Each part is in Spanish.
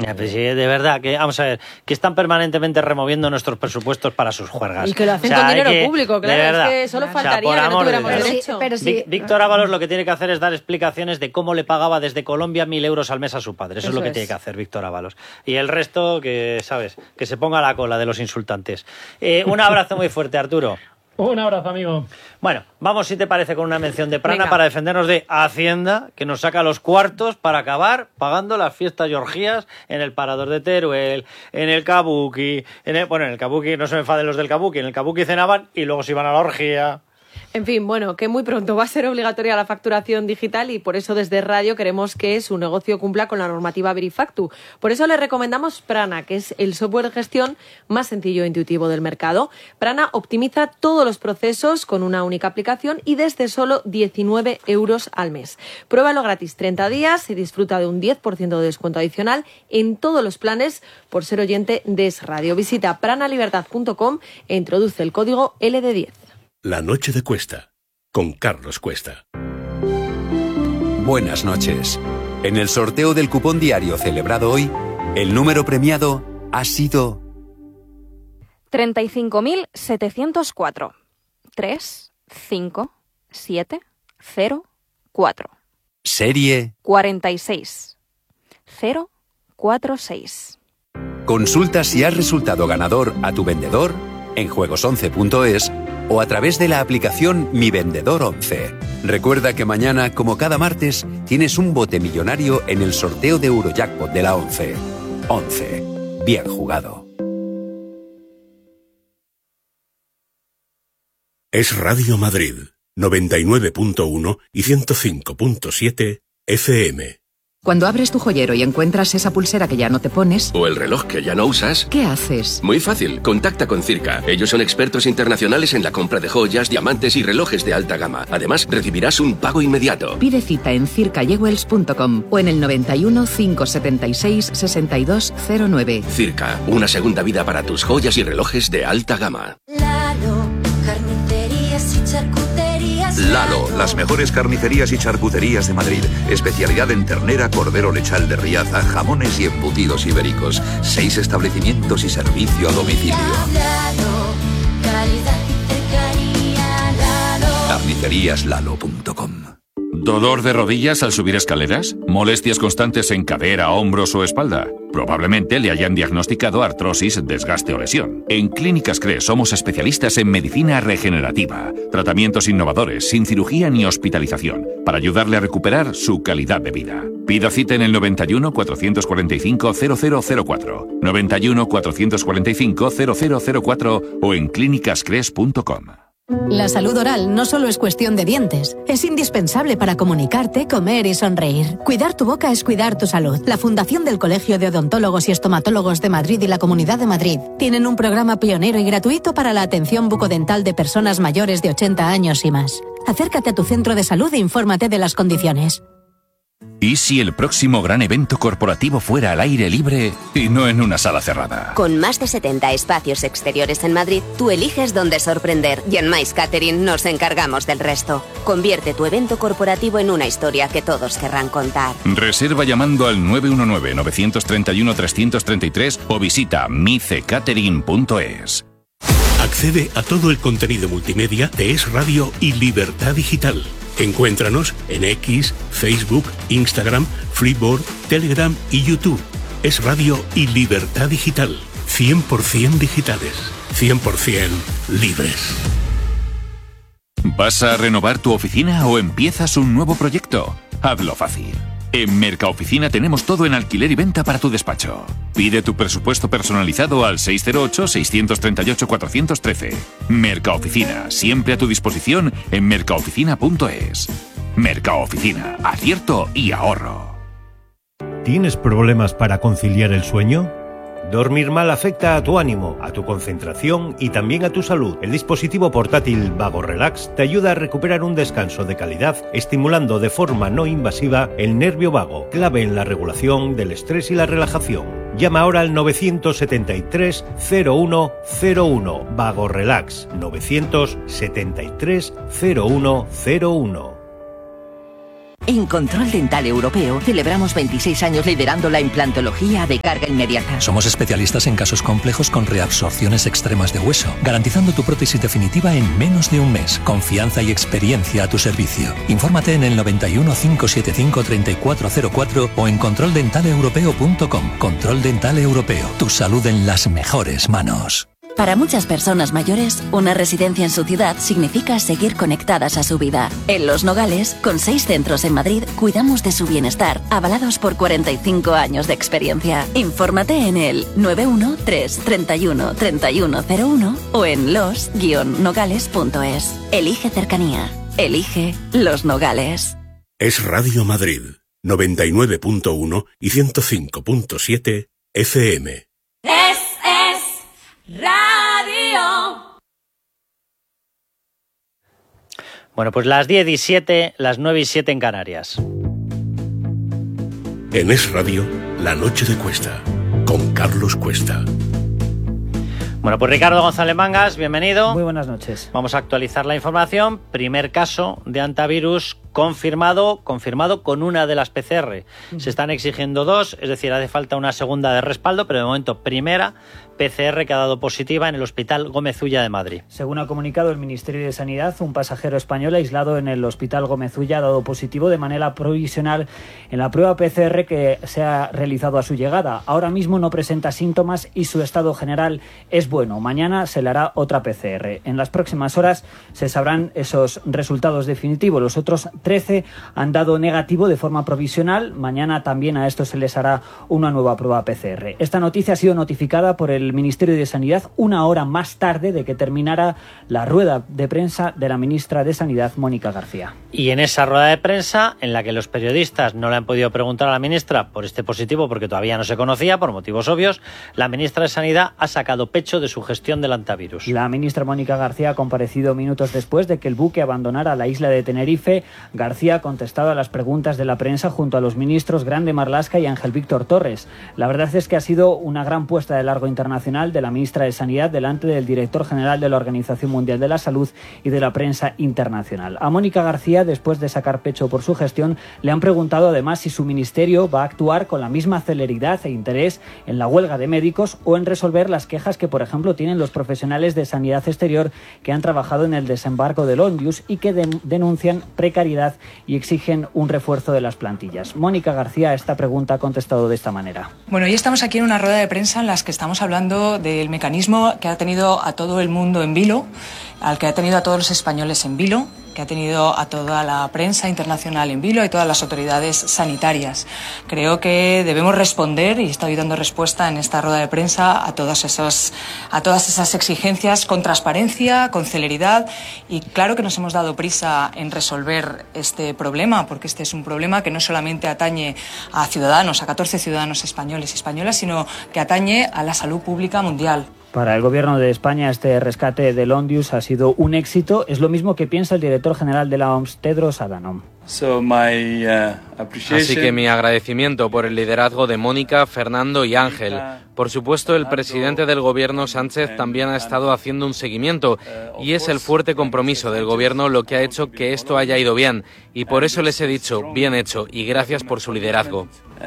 Pues sí, de verdad, que vamos a ver, que están permanentemente removiendo nuestros presupuestos para sus juergas. Y que lo hacen con dinero público, claro, es que solo faltaría que no tuviéramos derecho. Pero sí. Víctor Ábalos lo que tiene que hacer es dar explicaciones de cómo le pagaba desde Colombia 1.000 euros al mes a su padre. Eso es lo que tiene que hacer Víctor Ábalos. Y el resto, que sabes, que se ponga a la cola de los insultantes. Un abrazo muy fuerte, Arturo. Un abrazo, amigo. Bueno, vamos, si te parece, con una mención de Prana. Venga. Para defendernos de Hacienda, que nos saca los cuartos para acabar pagando las fiestas y orgías en el Parador de Teruel, en el Kabuki, en el Kabuki, no se me enfaden los del Kabuki, en el Kabuki cenaban y luego se iban a la orgía. En fin, bueno, que muy pronto va a ser obligatoria la facturación digital y por eso desde Radio queremos que su negocio cumpla con la normativa Verifactu. Por eso le recomendamos Prana, que es el software de gestión más sencillo e intuitivo del mercado. Prana optimiza todos los procesos con una única aplicación y desde solo 19 euros al mes. Pruébalo gratis 30 días y disfruta de un 10% de descuento adicional en todos los planes por ser oyente de Es Radio. Visita pranalibertad.com e introduce el código LD10. La noche de Cuesta, con Carlos Cuesta. Buenas noches. En el sorteo del cupón diario celebrado hoy, el número premiado ha sido 35.704. 3, 5, 7, 0, 4. serie 46. 046. Consulta si has resultado ganador a tu vendedor en juegos11.es o a través de la aplicación Mi Vendedor 11. Recuerda que mañana, como cada martes, tienes un bote millonario en el sorteo de Eurojackpot de la 11. 11. Bien jugado. Es Radio Madrid, 99.1 y 105.7 FM. Cuando abres tu joyero y encuentras esa pulsera que ya no te pones... O el reloj que ya no usas... ¿Qué haces? Muy fácil, contacta con Circa. Ellos son expertos internacionales en la compra de joyas, diamantes y relojes de alta gama. Además, recibirás un pago inmediato. Pide cita en circajewels.com o en el 91 576 6209. Circa, una segunda vida para tus joyas y relojes de alta gama. Lalo, carnicerías y charcuterías. Lalo, las mejores carnicerías y charcuterías de Madrid. Especialidad en ternera, cordero lechal de Riaza, jamones y embutidos ibéricos. 6 establecimientos y servicio a domicilio. Lalo, calidad y cercanía. Lalo. Carniceríaslalo.com. ¿Dolor de rodillas al subir escaleras? ¿Molestias constantes en cadera, hombros o espalda? Probablemente le hayan diagnosticado artrosis, desgaste o lesión. En Clínicas CRES somos especialistas en medicina regenerativa, tratamientos innovadores, sin cirugía ni hospitalización, para ayudarle a recuperar su calidad de vida. Pida cita en el 91 445 0004, 91 445 0004 o en clínicascres.com. La salud oral no solo es cuestión de dientes, es indispensable para comunicarte, comer y sonreír. Cuidar tu boca es cuidar tu salud. La Fundación del Colegio de Odontólogos y Estomatólogos de Madrid y la Comunidad de Madrid tienen un programa pionero y gratuito para la atención bucodental de personas mayores de 80 años y más. Acércate a tu centro de salud e infórmate de las condiciones. ¿Y si el próximo gran evento corporativo fuera al aire libre y no en una sala cerrada? Con más de 70 espacios exteriores en Madrid, tú eliges dónde sorprender y en Mais Catering nos encargamos del resto. Convierte tu evento corporativo en una historia que todos querrán contar. Reserva llamando al 919-931-333 o visita micecatering.es. Accede a todo el contenido multimedia de Es Radio y Libertad Digital. Encuéntranos en X, Facebook, Instagram, Freeboard, Telegram y YouTube. Es Radio y Libertad Digital. 100% digitales. 100% libres. ¿Vas a renovar tu oficina o empiezas un nuevo proyecto? Hazlo fácil. En Mercaoficina tenemos todo en alquiler y venta para tu despacho. Pide tu presupuesto personalizado al 608-638-413. Mercaoficina, siempre a tu disposición en mercaoficina.es. Mercaoficina, acierto y ahorro. ¿Tienes problemas para conciliar el sueño? Dormir mal afecta a tu ánimo, a tu concentración y también a tu salud. El dispositivo portátil Vago Relax te ayuda a recuperar un descanso de calidad, estimulando de forma no invasiva el nervio vago, clave en la regulación del estrés y la relajación. Llama ahora al 973 0101. Vago Relax 973 0101. En Control Dental Europeo celebramos 26 años liderando la implantología de carga inmediata. Somos especialistas en casos complejos con reabsorciones extremas de hueso, garantizando tu prótesis definitiva en menos de un mes. Confianza y experiencia a tu servicio. Infórmate en el 91 575 3404 o en controldentaleeuropeo.com. Control Dental Europeo. Tu salud en las mejores manos. Para muchas personas mayores, una residencia en su ciudad significa seguir conectadas a su vida. En Los Nogales, con 6 centros en Madrid, cuidamos de su bienestar, avalados por 45 años de experiencia. Infórmate en el 913 31 3101 o en los-nogales.es. Elige cercanía. Elige Los Nogales. Es Radio Madrid, 99.1 y 105.7 FM. Radio. Bueno, pues las 10:07, las 9:07 en Canarias. En Es Radio, La Noche de Cuesta, con Carlos Cuesta. Bueno, pues Ricardo González Mangas, bienvenido. Muy buenas noches. Vamos a actualizar la información. Primer caso de hantavirus confirmado con una de las PCR. Se están exigiendo 2, es decir, hace falta una segunda de respaldo, pero de momento primera PCR que ha dado positiva en el Hospital Gómez Ulla de Madrid. Según ha comunicado el Ministerio de Sanidad, un pasajero español aislado en el Hospital Gómez Ulla ha dado positivo de manera provisional en la prueba PCR que se ha realizado a su llegada. Ahora mismo no presenta síntomas y su estado general es bueno. Mañana se le hará otra PCR. En las próximas horas se sabrán esos resultados definitivos. Los otros 13 han dado negativo de forma provisional. Mañana también a estos se les hará una nueva prueba PCR. Esta noticia ha sido notificada por el Ministerio de Sanidad una hora más tarde de que terminara la rueda de prensa de la ministra de Sanidad, Mónica García. Y en esa rueda de prensa, en la que los periodistas no le han podido preguntar a la ministra por este positivo porque todavía no se conocía, por motivos obvios, la ministra de Sanidad ha sacado pecho de su gestión del hantavirus. La ministra Mónica García ha comparecido minutos después de que el buque abandonara la isla de Tenerife. García ha contestado a las preguntas de la prensa junto a los ministros Grande Marlaska y Ángel Víctor Torres. La verdad es que ha sido una gran puesta de largo internacional de la ministra de Sanidad delante del director general de la Organización Mundial de la Salud y de la prensa internacional. A Mónica García, después de sacar pecho por su gestión, le han preguntado además si su ministerio va a actuar con la misma celeridad e interés en la huelga de médicos o en resolver las quejas que, por ejemplo, tienen los profesionales de sanidad exterior que han trabajado en el desembarco del Ondius y que denuncian precariedad y exigen un refuerzo de las plantillas. Mónica García a esta pregunta ha contestado de esta manera. Bueno, hoy estamos aquí en una rueda de prensa en la que estamos hablando del mecanismo que ha tenido a todo el mundo en vilo, al que ha tenido a todos los españoles en vilo, que ha tenido a toda la prensa internacional en vilo y todas las autoridades sanitarias. Creo que debemos responder, y estoy dando respuesta en esta rueda de prensa, a todas esas exigencias con transparencia, con celeridad, y claro que nos hemos dado prisa en resolver este problema, porque este es un problema que no solamente atañe a ciudadanos, a 14 ciudadanos españoles y españolas, sino que atañe a la salud pública mundial. Para el Gobierno de España este rescate del Ondius ha sido un éxito. Es lo mismo que piensa el director general de la OMS, Tedros Adhanom. Así que mi agradecimiento por el liderazgo de Mónica, Fernando y Ángel. Por supuesto, el presidente del Gobierno, Sánchez, también ha estado haciendo un seguimiento y es el fuerte compromiso del Gobierno lo que ha hecho que esto haya ido bien. Y por eso les he dicho, bien hecho y gracias por su liderazgo.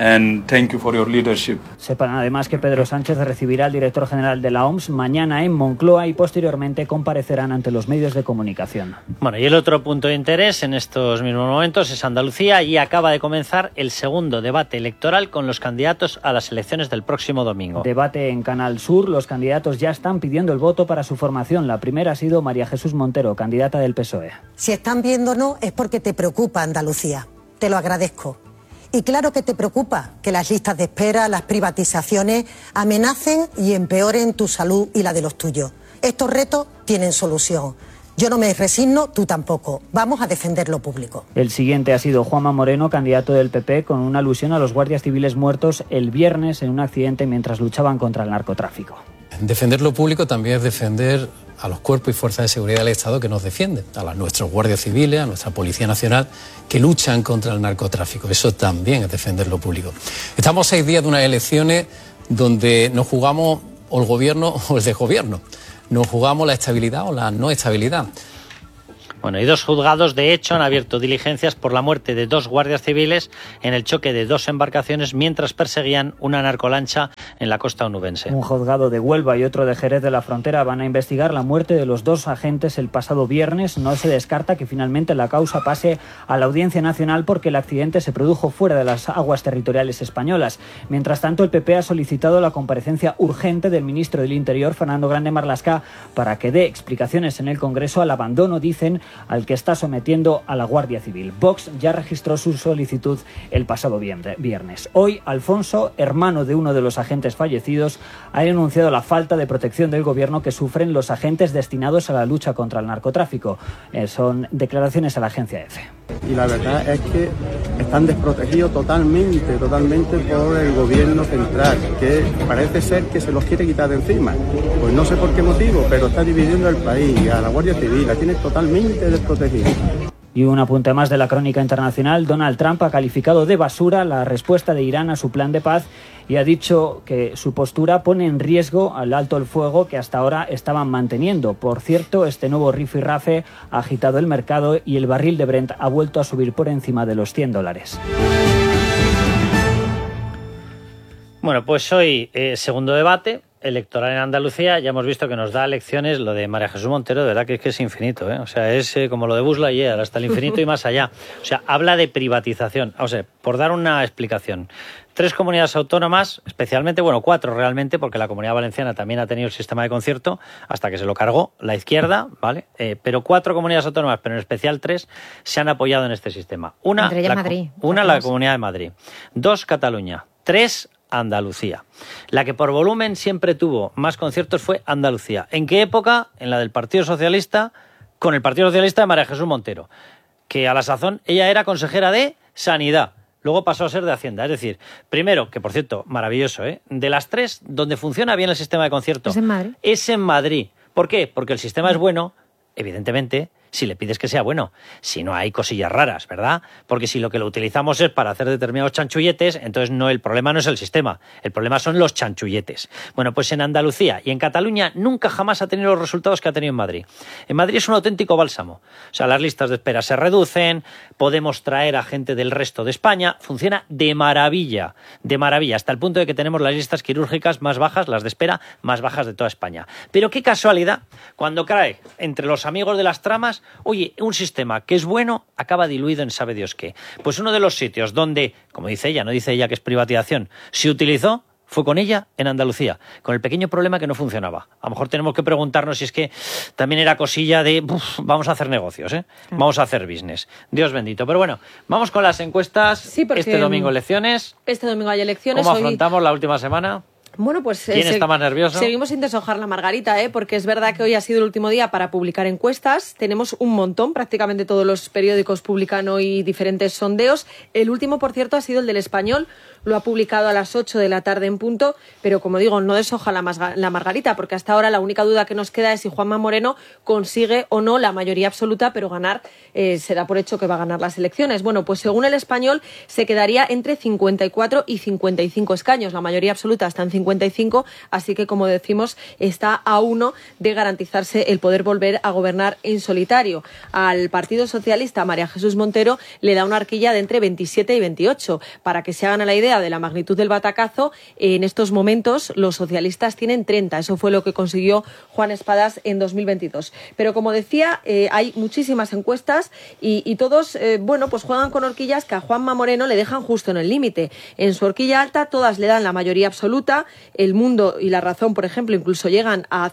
Sepan además que Pedro Sánchez recibirá al director general de la OMS mañana en Moncloa y posteriormente comparecerán ante los medios de comunicación. Bueno, y el otro punto de interés en estos mismos momentos es Andalucía y acaba de comenzar el segundo debate electoral con los candidatos a las elecciones del próximo domingo. Debate en Canal Sur, los candidatos ya están pidiendo el voto para su formación. La primera ha sido María Jesús Montero, candidata del PSOE. Si están viéndonos es porque te preocupa Andalucía, te lo agradezco. Y claro que te preocupa que las listas de espera, las privatizaciones amenacen y empeoren tu salud y la de los tuyos. Estos retos tienen solución. Yo no me resigno, tú tampoco. Vamos a defender lo público. El siguiente ha sido Juanma Moreno, candidato del PP, con una alusión a los guardias civiles muertos el viernes en un accidente mientras luchaban contra el narcotráfico. Defender lo público también es defender a los cuerpos y fuerzas de seguridad del Estado que nos defienden, a nuestros guardias civiles, a nuestra Policía Nacional, que luchan contra el narcotráfico. Eso también es defender lo público. Estamos 6 días de unas elecciones donde nos jugamos o el gobierno o el desgobierno. Nos jugamos la estabilidad o la no estabilidad. Bueno, y 2 juzgados, de hecho, han abierto diligencias por la muerte de 2 guardias civiles en el choque de 2 embarcaciones mientras perseguían una narcolancha en la costa onubense. Un juzgado de Huelva y otro de Jerez de la Frontera van a investigar la muerte de los 2 agentes el pasado viernes. No se descarta que finalmente la causa pase a la Audiencia Nacional porque el accidente se produjo fuera de las aguas territoriales españolas. Mientras tanto, el PP ha solicitado la comparecencia urgente del ministro del Interior, Fernando Grande Marlaska, para que dé explicaciones en el Congreso al abandono, dicen, al que está sometiendo a la Guardia Civil. Vox ya registró su solicitud el pasado viernes. Hoy, Alfonso, hermano de uno de los agentes fallecidos, ha denunciado la falta de protección del gobierno que sufren los agentes destinados a la lucha contra el narcotráfico. Son declaraciones a la agencia EFE. Y la verdad es que están desprotegidos totalmente por el gobierno central, que parece ser que se los quiere quitar de encima. Pues no sé por qué motivo, pero está dividiendo el país. A la Guardia Civil la tiene totalmente desprotegida. Y un apunte más de la crónica internacional. Donald Trump ha calificado de basura la respuesta de Irán a su plan de paz y ha dicho que su postura pone en riesgo al alto el fuego que hasta ahora estaban manteniendo. Por cierto, este nuevo rifirrafe ha agitado el mercado y el barril de Brent ha vuelto a subir por encima de los $100. Bueno, pues hoy segundo debate electoral en Andalucía. Ya hemos visto que nos da lecciones lo de María Jesús Montero, de verdad que es infinito, ¿eh? O sea, es como lo de Buzz Lightyear, hasta el infinito y más allá. O sea, habla de privatización. O sea, por dar una explicación, 3 comunidades autónomas, especialmente, bueno, 4 realmente, porque la Comunidad Valenciana también ha tenido el sistema de concierto hasta que se lo cargó la izquierda, ¿vale? Pero 4 comunidades autónomas, pero en especial 3, se han apoyado en este sistema. Entre ellas Madrid. Una, la Comunidad de Madrid. 2, Cataluña. 3, Andalucía. La que por volumen siempre tuvo más conciertos fue Andalucía. ¿En qué época? En la del Partido Socialista, con el Partido Socialista de María Jesús Montero, que a la sazón ella era consejera de Sanidad. Luego pasó a ser de Hacienda. Es decir, primero, que por cierto, maravilloso, ¿eh? De las 3, donde funciona bien el sistema de concierto, es en Madrid. ¿Por qué? Porque el sistema es bueno, evidentemente, si le pides que sea bueno. Si no, hay cosillas raras, ¿verdad? Porque si lo que lo utilizamos es para hacer determinados chanchulletes, entonces el problema no es el sistema, el problema son los chanchulletes. Bueno, pues en Andalucía y en Cataluña nunca jamás ha tenido los resultados que ha tenido en Madrid. En Madrid es un auténtico bálsamo. O sea, las listas de espera se reducen, podemos traer a gente del resto de España, funciona de maravilla, hasta el punto de que tenemos las listas quirúrgicas más bajas, las de espera más bajas de toda España. Pero qué casualidad, cuando cae entre los amigos de las tramas, oye, un sistema que es bueno acaba diluido en sabe Dios qué. Pues uno de los sitios donde, como dice ella, no dice ella que es privatización, se utilizó, fue con ella en Andalucía, con el pequeño problema que no funcionaba. A lo mejor tenemos que preguntarnos si es que también era cosilla de, vamos a hacer negocios, vamos a hacer business. Dios bendito. Pero bueno, vamos con las encuestas. Sí, porque este domingo elecciones. Este domingo hay elecciones. ¿Cómo afrontamos la última semana? Bueno, pues ¿quién está más nervioso? Seguimos sin deshojar la margarita, porque es verdad que hoy ha sido el último día para publicar encuestas. Tenemos un montón, prácticamente todos los periódicos publican hoy diferentes sondeos. El último, por cierto, ha sido el del Español. Lo ha publicado a las 8 de la tarde en punto, pero como digo, no deshoja la margarita, porque hasta ahora la única duda que nos queda es si Juanma Moreno consigue o no la mayoría absoluta, pero ganar, se da por hecho que va a ganar las elecciones. Bueno, pues según el Español se quedaría entre 54 y 55 escaños. La mayoría absoluta está en 55, así que, como decimos, está a 1 de garantizarse el poder volver a gobernar en solitario. Al Partido Socialista, María Jesús Montero le da una horquilla de entre 27 y 28. Para que se hagan a la idea de la magnitud del batacazo, en estos momentos los socialistas tienen 30. Eso fue lo que consiguió Juan Espadas en 2022. Pero como decía, hay muchísimas encuestas y todos, pues juegan con horquillas que a Juanma Moreno le dejan justo en el límite. En su horquilla alta todas le dan la mayoría absoluta. El Mundo y La Razón, por ejemplo, incluso llegan a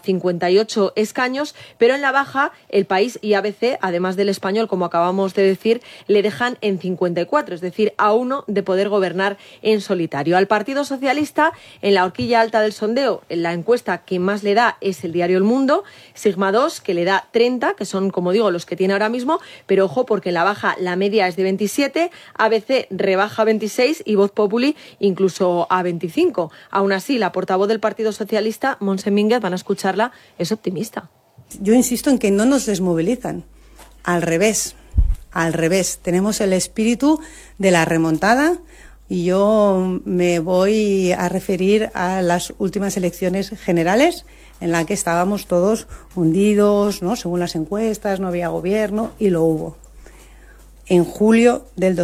58 escaños, pero en la baja El País y ABC, además del Español, como acabamos de decir, le dejan en 54, es decir, a 1 de poder gobernar en solitario. Al Partido Socialista, en la horquilla alta del sondeo, en la encuesta que más le da es el diario El Mundo, Sigma 2, que le da 30, que son, como digo, los que tiene ahora mismo, pero ojo, porque en la baja la media es de 27, ABC rebaja a 26 y Voz Populi incluso a 25. Aún así, la portavoz del Partido Socialista, Montse Mínguez, van a escucharla, es optimista. Yo insisto en que no nos desmovilizan. Al revés. Tenemos el espíritu de la remontada y yo me voy a referir a las últimas elecciones generales en las que estábamos todos hundidos, ¿no? Según las encuestas, no había gobierno y lo hubo. En julio del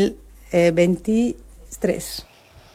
2023.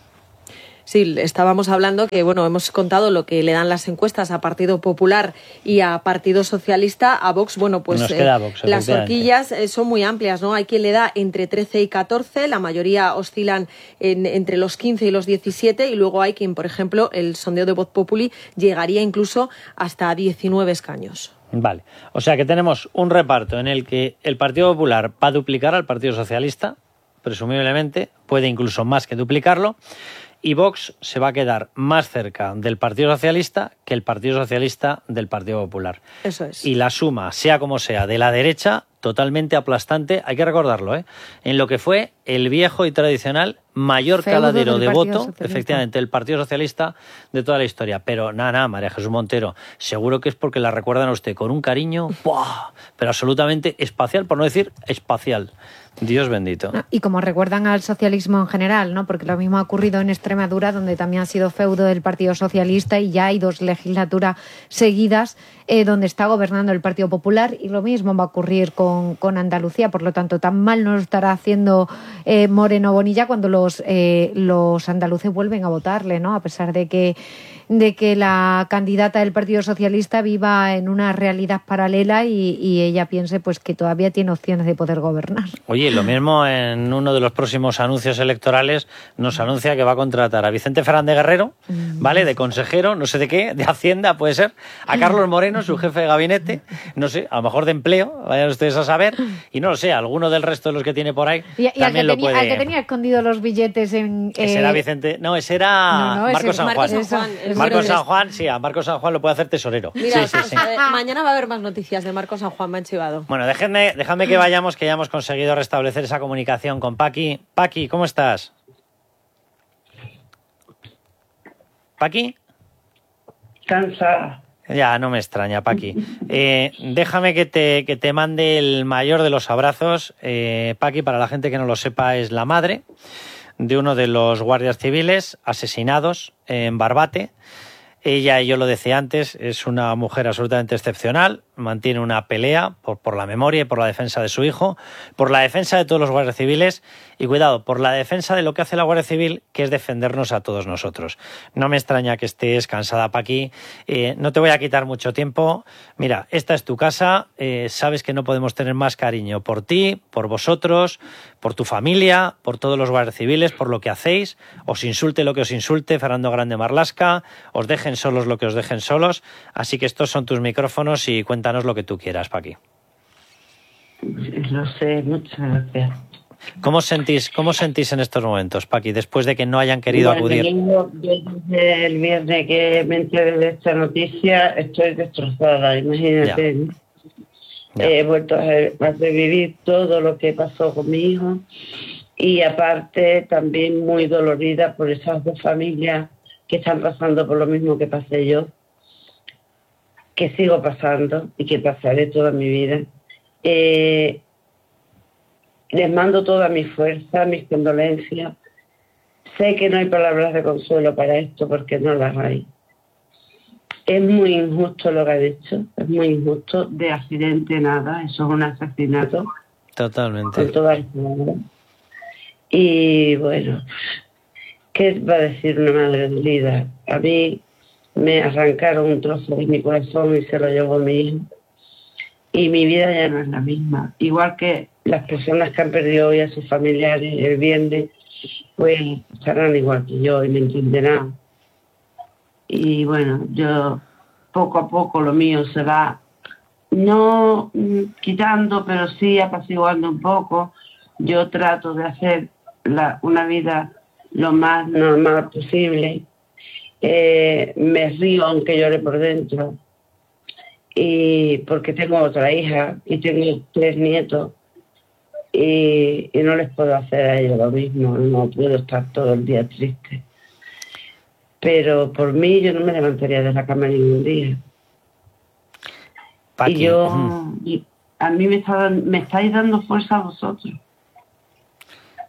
Sí, estábamos hablando que, bueno, hemos contado lo que le dan las encuestas a Partido Popular y a Partido Socialista. A Vox, bueno, pues Vox, las horquillas son muy amplias, ¿no? Hay quien le da entre 13 y 14, la mayoría oscilan entre los 15 y los 17, y luego hay quien, por ejemplo, el sondeo de Voz Populi llegaría incluso hasta 19 escaños. Vale, o sea que tenemos un reparto en el que el Partido Popular va a duplicar al Partido Socialista, presumiblemente, puede incluso más que duplicarlo, y Vox se va a quedar más cerca del Partido Socialista que el Partido Socialista del Partido Popular. Eso es. Y la suma, sea como sea, de la derecha, totalmente aplastante, hay que recordarlo, en lo que fue el viejo y tradicional mayor caladero de voto, efectivamente, el Partido Socialista de toda la historia. Pero nada, María Jesús Montero, seguro que es porque la recuerdan a usted con un cariño, ¡buah!, pero absolutamente espacial, por no decir espacial. Dios bendito. Y como recuerdan al socialismo en general, ¿no? Porque lo mismo ha ocurrido en Extremadura, donde también ha sido feudo del Partido Socialista, y ya hay 2 legislaturas seguidas donde está gobernando el Partido Popular, y lo mismo va a ocurrir con Andalucía. Por lo tanto, tan mal no lo estará haciendo Moreno Bonilla cuando los andaluces vuelven a votarle, ¿no? A pesar de que la candidata del Partido Socialista viva en una realidad paralela y ella piense pues que todavía tiene opciones de poder gobernar. Oye, lo mismo en uno de los próximos anuncios electorales nos anuncia que va a contratar a Vicente Fernández Guerrero, ¿vale?, de consejero, no sé de qué, de Hacienda puede ser, a Carlos Moreno, su jefe de gabinete, no sé, a lo mejor de empleo, vayan ustedes a saber, y no lo sé, alguno del resto de los que tiene por ahí también lo puede... al que tenía escondido los billetes en... Ese era Vicente... No, ese era Marcos San Juan. Marcos San Juan, sí, a Marcos San Juan lo puede hacer tesorero. Mira, sí. Mañana va a haber más noticias de Marcos San Juan, me han chivado. Bueno, déjame que vayamos, que ya hemos conseguido restablecer esa comunicación con Paqui. Paqui, ¿cómo estás? ¿Paqui? Cansada. Ya, no me extraña, Paqui. Déjame que te mande el mayor de los abrazos. Paqui, para la gente que no lo sepa, es la madre de uno de los guardias civiles asesinados en Barbate. Ella, y yo lo decía antes, es una mujer absolutamente excepcional, mantiene una pelea por la memoria y por la defensa de su hijo, por la defensa de todos los guardias civiles y, cuidado, por la defensa de lo que hace la Guardia Civil, que es defendernos a todos nosotros. No me extraña que estés cansada, Paqui. No te voy a quitar mucho tiempo. Mira, esta es tu casa. Sabes que no podemos tener más cariño por ti, por vosotros, por tu familia, por todos los guardias civiles, por lo que hacéis. Os insulte lo que os insulte Fernando Grande Marlaska, os dejen solos lo que os dejen solos. Así que estos son tus micrófonos y cuéntanos lo que tú quieras, Paqui. Lo sé, muchas gracias. ¿Cómo sentís en estos momentos, Paqui, después de que no hayan querido acudir? Yo desde el viernes que me enteré de esta noticia estoy destrozada, imagínate. Ya. He vuelto a revivir todo lo que pasó con mi hijo y aparte también muy dolorida por esas 2 familias que están pasando por lo mismo que pasé yo, que sigo pasando y que pasaré toda mi vida. Les mando toda mi fuerza, mis condolencias. Sé que no hay palabras de consuelo para esto porque no las hay. Es muy injusto lo que ha dicho, es muy injusto. De accidente nada, eso es un asesinato. Totalmente. Con todas las palabras. Y bueno, ¿qué va a decir una madre dolida? A mí me arrancaron un trozo de mi corazón y se lo llevó mi hijo. Y mi vida ya no es la misma. Igual que las personas que han perdido hoy a sus familiares el viernes, pues estarán igual que yo y me entenderán. Y bueno, yo poco a poco lo mío se va, no quitando, pero sí apaciguando un poco. Yo trato de hacer una vida lo más normal posible. Me río aunque llore por dentro. Y porque tengo otra hija y tengo 3 nietos y no les puedo hacer a ellos lo mismo, no puedo estar todo el día triste. Pero por mí yo no me levantaría de la cama ningún día. Paqui. Y a mí me estáis dando fuerza a vosotros.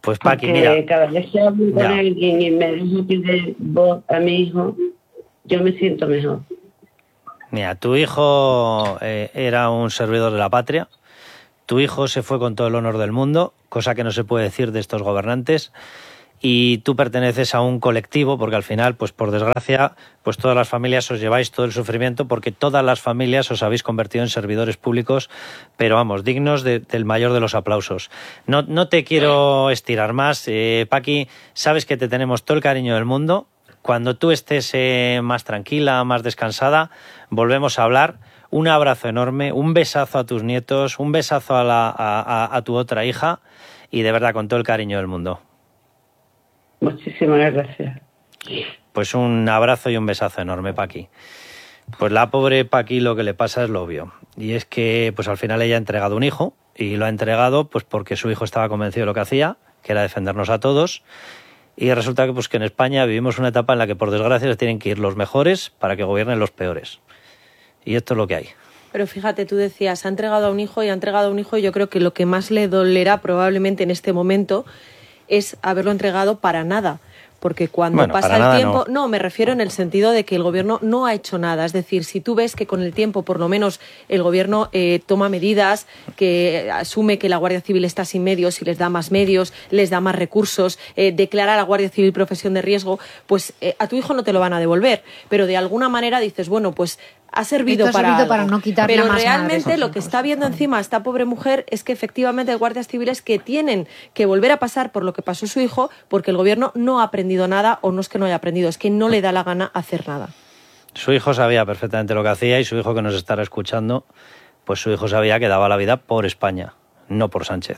Pues Paqui, porque mira. cada vez que hablo con alguien y me dejo pedir voz a mi hijo, yo me siento mejor. Mira, tu hijo era un servidor de la patria. Tu hijo se fue con todo el honor del mundo, cosa que no se puede decir de estos gobernantes. Y tú perteneces a un colectivo, porque al final, pues por desgracia, pues todas las familias os lleváis todo el sufrimiento, porque todas las familias os habéis convertido en servidores públicos, pero vamos, dignos del mayor de los aplausos. No te quiero estirar más. Paqui, sabes que te tenemos todo el cariño del mundo. Cuando tú estés más tranquila, más descansada, volvemos a hablar. Un abrazo enorme, un besazo a tus nietos, un besazo a tu otra hija y de verdad con todo el cariño del mundo. Muchísimas gracias. Pues un abrazo y un besazo enorme, Paqui. Pues la pobre Paqui lo que le pasa es lo obvio. Y es que pues al final ella ha entregado un hijo y lo ha entregado pues porque su hijo estaba convencido de lo que hacía, que era defendernos a todos. Y resulta que, pues, que en España vivimos una etapa en la que por desgracia les tienen que ir los mejores para que gobiernen los peores. Y esto es lo que hay. Pero fíjate, tú decías, ha entregado a un hijo y ha entregado a un hijo. Yo creo que lo que más le dolerá probablemente en este momento es haberlo entregado para nada. Porque cuando pasa el tiempo... No, me refiero en el sentido de que el gobierno no ha hecho nada. Es decir, si tú ves que con el tiempo, por lo menos, el gobierno toma medidas, que asume que la Guardia Civil está sin medios y les da más medios, les da más recursos, declara a la Guardia Civil profesión de riesgo, pues a tu hijo no te lo van a devolver. Pero de alguna manera dices, bueno, pues ha servido para no quitarle pero más realmente madres. lo que está viendo encima esta pobre mujer es que efectivamente hay guardias civiles que tienen que volver a pasar por lo que pasó su hijo porque el gobierno no ha aprendido nada, o no es que no haya aprendido, es que no le da la gana hacer nada. Su hijo sabía perfectamente lo que hacía y su hijo que nos estará escuchando, pues su hijo sabía que daba la vida por España, no por Sánchez.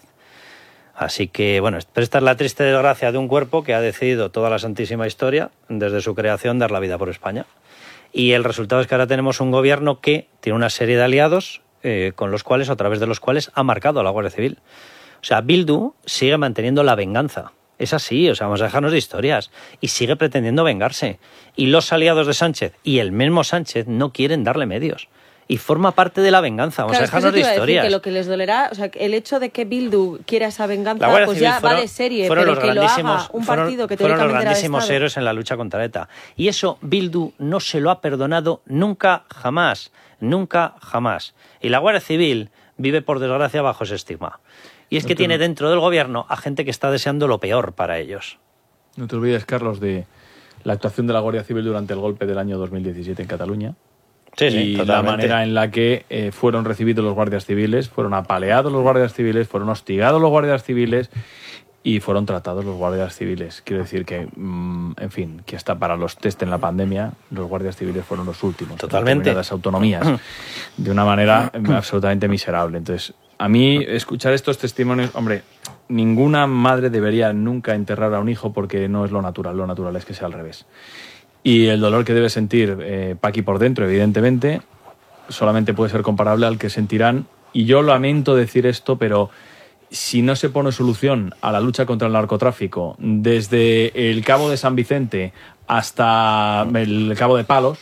Así que, bueno, pero esta es la triste desgracia de un cuerpo que ha decidido toda la santísima historia, desde su creación, dar la vida por España. Y el resultado es que ahora tenemos un gobierno que tiene una serie de aliados con los cuales, o a través de los cuales, ha marcado a la Guardia Civil. O sea, Bildu sigue manteniendo la venganza. Es así, o sea, vamos a dejarnos de historias. Y sigue pretendiendo vengarse. Y los aliados de Sánchez y el mismo Sánchez no quieren darle medios. Y forma parte de la venganza. Vamos a dejarnos de historias. Que lo que les dolerá, o sea, el hecho de que Bildu quiera esa venganza, pues ya va de serie, pero que lo haga un partido que teóricamente era de Estado. Fueron los grandísimos héroes en la lucha contra ETA. Y eso Bildu no se lo ha perdonado nunca, jamás. Nunca, jamás. Y la Guardia Civil vive, por desgracia, bajo ese estigma. Y es que tiene dentro del gobierno a gente que está deseando lo peor para ellos. No te olvides, Carlos, de la actuación de la Guardia Civil durante el golpe del año 2017 en Cataluña. Sí, y la manera en la que fueron recibidos los guardias civiles, fueron apaleados los guardias civiles, fueron hostigados los guardias civiles y fueron tratados los guardias civiles. Quiero decir que, en fin, que hasta para los test en la pandemia, los guardias civiles fueron los últimos. Totalmente. Las autonomías, de una manera absolutamente miserable. Entonces, a mí, escuchar estos testimonios, hombre, ninguna madre debería nunca enterrar a un hijo porque no es lo natural es que sea al revés. Y el dolor que debe sentir Paqui por dentro, evidentemente, solamente puede ser comparable al que sentirán. Y yo lamento decir esto, pero si no se pone solución a la lucha contra el narcotráfico desde el Cabo de San Vicente hasta el Cabo de Palos,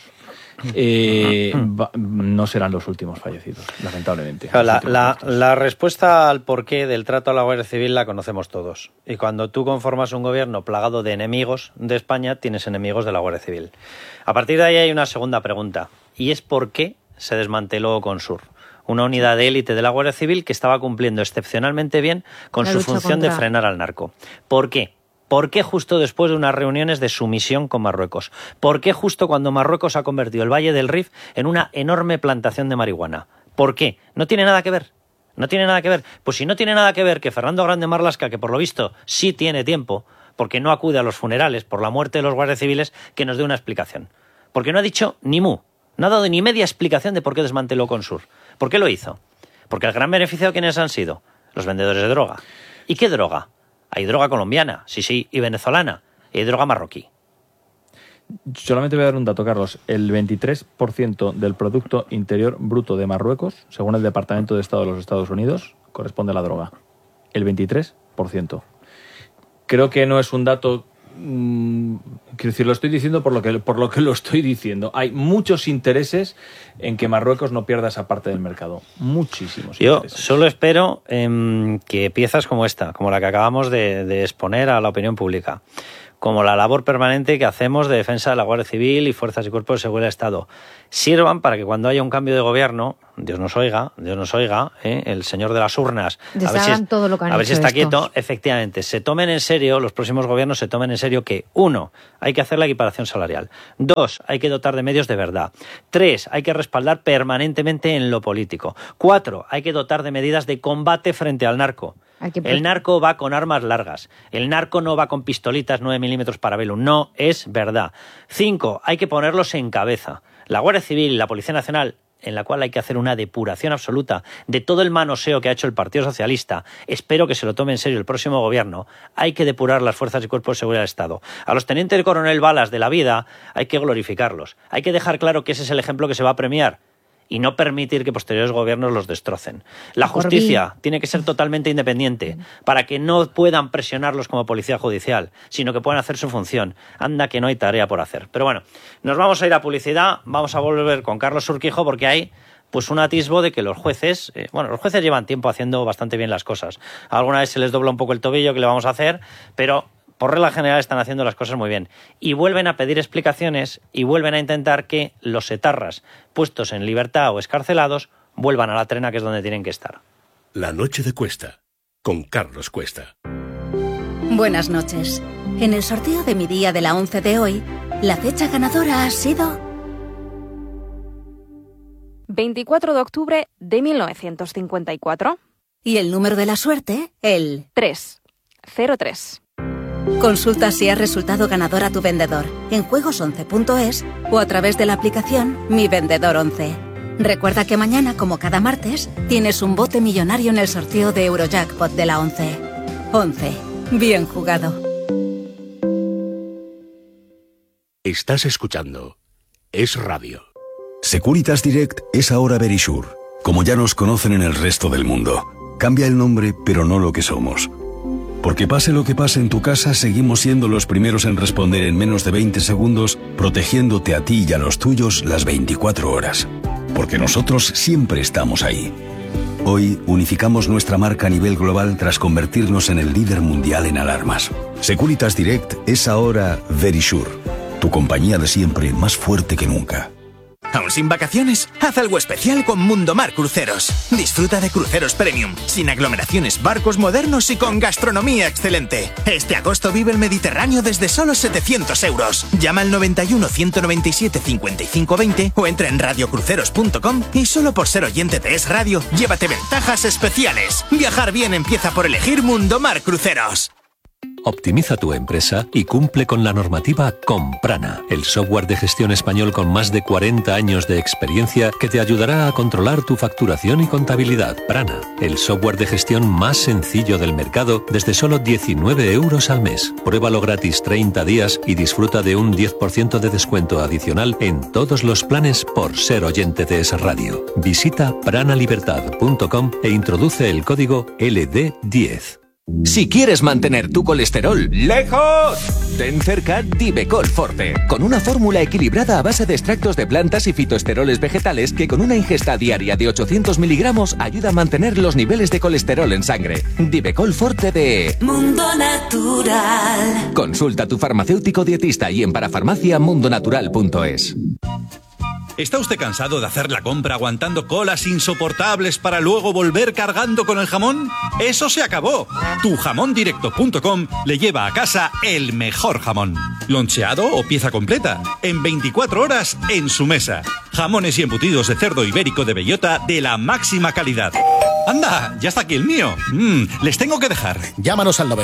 no serán los últimos fallecidos, lamentablemente. La respuesta al porqué del trato a la Guardia Civil la conocemos todos. Y cuando tú conformas un gobierno plagado de enemigos de España, tienes enemigos de la Guardia Civil. A partir de ahí hay una segunda pregunta, y es ¿por qué se desmanteló Consur? Una unidad de élite de la Guardia Civil que estaba cumpliendo excepcionalmente bien con su función de frenar al narco. ¿Por qué? ¿Por qué justo después de unas reuniones de sumisión con Marruecos? ¿Por qué justo cuando Marruecos ha convertido el Valle del Rif en una enorme plantación de marihuana? ¿Por qué? ¿No tiene nada que ver? ¿No tiene nada que ver? Pues si no tiene nada que ver que Fernando Grande Marlaska, que por lo visto sí tiene tiempo, porque no acude a los funerales por la muerte de los guardias civiles, que nos dé una explicación. Porque no ha dicho ni mu, no ha dado ni media explicación de por qué desmanteló Consur. ¿Por qué lo hizo? Porque el gran beneficiado, ¿quiénes han sido? Los vendedores de droga. ¿Y qué droga? Hay droga colombiana, sí, y venezolana, y hay droga marroquí. Solamente voy a dar un dato, Carlos. El 23% del Producto Interior Bruto de Marruecos, según el Departamento de Estado de los Estados Unidos, corresponde a la droga. El 23%. Creo que no es un dato quiero decir, lo estoy diciendo por lo que lo estoy diciendo. Hay muchos intereses en que Marruecos no pierda esa parte del mercado. Muchísimos intereses. Yo solo espero que piezas como esta, como la que acabamos de exponer a la opinión pública, como la labor permanente que hacemos de defensa de la Guardia Civil y Fuerzas y Cuerpos de Seguridad del Estado, sirvan para que cuando haya un cambio de gobierno, Dios nos oiga, el señor de las urnas, a ver si está quieto, efectivamente, se tomen en serio, los próximos gobiernos se tomen en serio que, 1, hay que hacer la equiparación salarial, 2, hay que dotar de medios de verdad, 3, hay que respaldar permanentemente en lo político, 4, hay que dotar de medidas de combate frente al narco. El narco va con armas largas. El narco no va con pistolitas 9 milímetros Parabellum. No es verdad. 5. Hay que ponerlos en cabeza. La Guardia Civil y la Policía Nacional, en la cual hay que hacer una depuración absoluta de todo el manoseo que ha hecho el Partido Socialista. Espero que se lo tome en serio el próximo gobierno. Hay que depurar las fuerzas y cuerpos de seguridad del Estado. A los tenientes de coronel balas de la vida hay que glorificarlos. Hay que dejar claro que ese es el ejemplo que se va a premiar y no permitir que posteriores gobiernos los destrocen. La justicia tiene que ser totalmente independiente para que no puedan presionarlos como policía judicial, sino que puedan hacer su función. Anda que no hay tarea por hacer. Pero bueno, nos vamos a ir a publicidad, vamos a volver con Carlos Urquijo porque hay pues un atisbo de que los jueces, los jueces llevan tiempo haciendo bastante bien las cosas. Alguna vez se les dobla un poco el tobillo, que le vamos a hacer, pero por regla general están haciendo las cosas muy bien. Y vuelven a pedir explicaciones y vuelven a intentar que los etarras puestos en libertad o escarcelados vuelvan a la trena, que es donde tienen que estar. La noche de Cuesta, con Carlos Cuesta. Buenas noches. En el sorteo de mi día de la 11 de hoy, la fecha ganadora ha sido 24 de octubre de 1954. Y el número de la suerte, el 303. Consulta si has resultado ganador a tu vendedor en juegos11.es o a través de la aplicación Mi Vendedor 11. Recuerda que mañana, como cada martes, tienes un bote millonario en el sorteo de Eurojackpot de la 11. 11. Bien jugado. Estás escuchando Es Radio. Securitas Direct es ahora Verisure, como ya nos conocen en el resto del mundo. Cambia el nombre, pero no lo que somos. Porque pase lo que pase en tu casa, seguimos siendo los primeros en responder en menos de 20 segundos, protegiéndote a ti y a los tuyos las 24 horas. Porque nosotros siempre estamos ahí. Hoy unificamos nuestra marca a nivel global tras convertirnos en el líder mundial en alarmas. Securitas Direct es ahora Verisure, tu compañía de siempre más fuerte que nunca. ¿Aún sin vacaciones? Haz algo especial con Mundomar Cruceros. Disfruta de cruceros premium, sin aglomeraciones, barcos modernos y con gastronomía excelente. Este agosto vive el Mediterráneo desde solo 700 euros. Llama al 91 197 55 20 o entra en radiocruceros.com y solo por ser oyente de Es Radio, llévate ventajas especiales. Viajar bien empieza por elegir Mundomar Cruceros. Optimiza tu empresa y cumple con la normativa con Prana, el software de gestión español con más de 40 años de experiencia que te ayudará a controlar tu facturación y contabilidad. Prana, el software de gestión más sencillo del mercado desde solo 19 euros al mes. Pruébalo gratis 30 días y disfruta de un 10% de descuento adicional en todos los planes por ser oyente de Es Radio. Visita pranalibertad.com e introduce el código LD10. Si quieres mantener tu colesterol lejos, ten cerca Divecol Forte, con una fórmula equilibrada a base de extractos de plantas y fitoesteroles vegetales que con una ingesta diaria de 800 miligramos ayuda a mantener los niveles de colesterol en sangre. Divecol Forte de Mundo Natural. Consulta a tu farmacéutico dietista y en parafarmaciamundonatural.es. ¿Está usted cansado de hacer la compra aguantando colas insoportables para luego volver cargando con el jamón? ¡Eso se acabó! Tujamondirecto.com le lleva a casa el mejor jamón. Loncheado o pieza completa. En 24 horas en su mesa. Jamones y embutidos de cerdo ibérico de bellota de la máxima calidad. ¡Anda! ¡Ya está aquí el mío! Les tengo que dejar. Llámanos al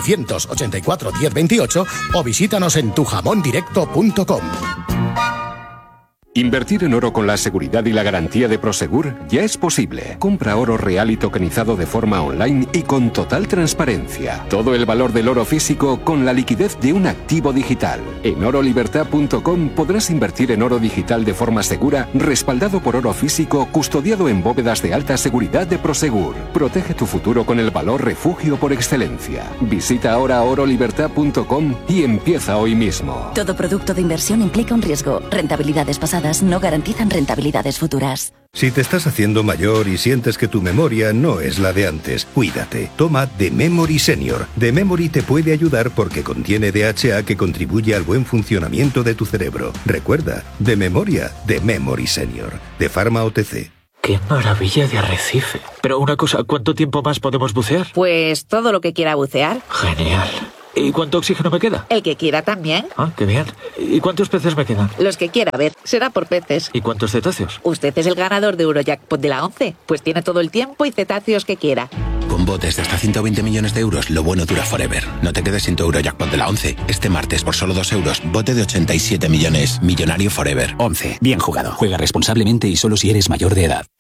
984 1028 o visítanos en tujamondirecto.com. Invertir en oro con la seguridad y la garantía de Prosegur ya es posible. Compra oro real y tokenizado de forma online y con total transparencia. Todo el valor del oro físico con la liquidez de un activo digital. En orolibertad.com podrás invertir en oro digital de forma segura, respaldado por oro físico, custodiado en bóvedas de alta seguridad de Prosegur. Protege tu futuro con el valor refugio por excelencia. Visita ahora orolibertad.com y empieza hoy mismo. Todo producto de inversión implica un riesgo. Rentabilidades pasadas no garantizan rentabilidades futuras. Si te estás haciendo mayor y sientes que tu memoria no es la de antes, cuídate. Toma The Memory Senior. The Memory te puede ayudar porque contiene DHA que contribuye al buen funcionamiento de tu cerebro. Recuerda, de memoria, The Memory Senior. De Pharma OTC. ¡Qué maravilla de arrecife! Pero una cosa, ¿cuánto tiempo más podemos bucear? Pues todo lo que quiera bucear. Genial. ¿Y cuánto oxígeno me queda? El que quiera también. Ah, qué bien. ¿Y cuántos peces me quedan? Los que quiera ver. Será por peces. ¿Y cuántos cetáceos? Usted es el ganador de Eurojackpot de la 11. Pues tiene todo el tiempo y cetáceos que quiera. Con botes de hasta 120 millones de euros, lo bueno dura forever. No te quedes sin tu Eurojackpot de la 11. Este martes, por solo 2 euros, bote de 87 millones. Millonario forever. 11. Bien jugado. Juega responsablemente y solo si eres mayor de edad.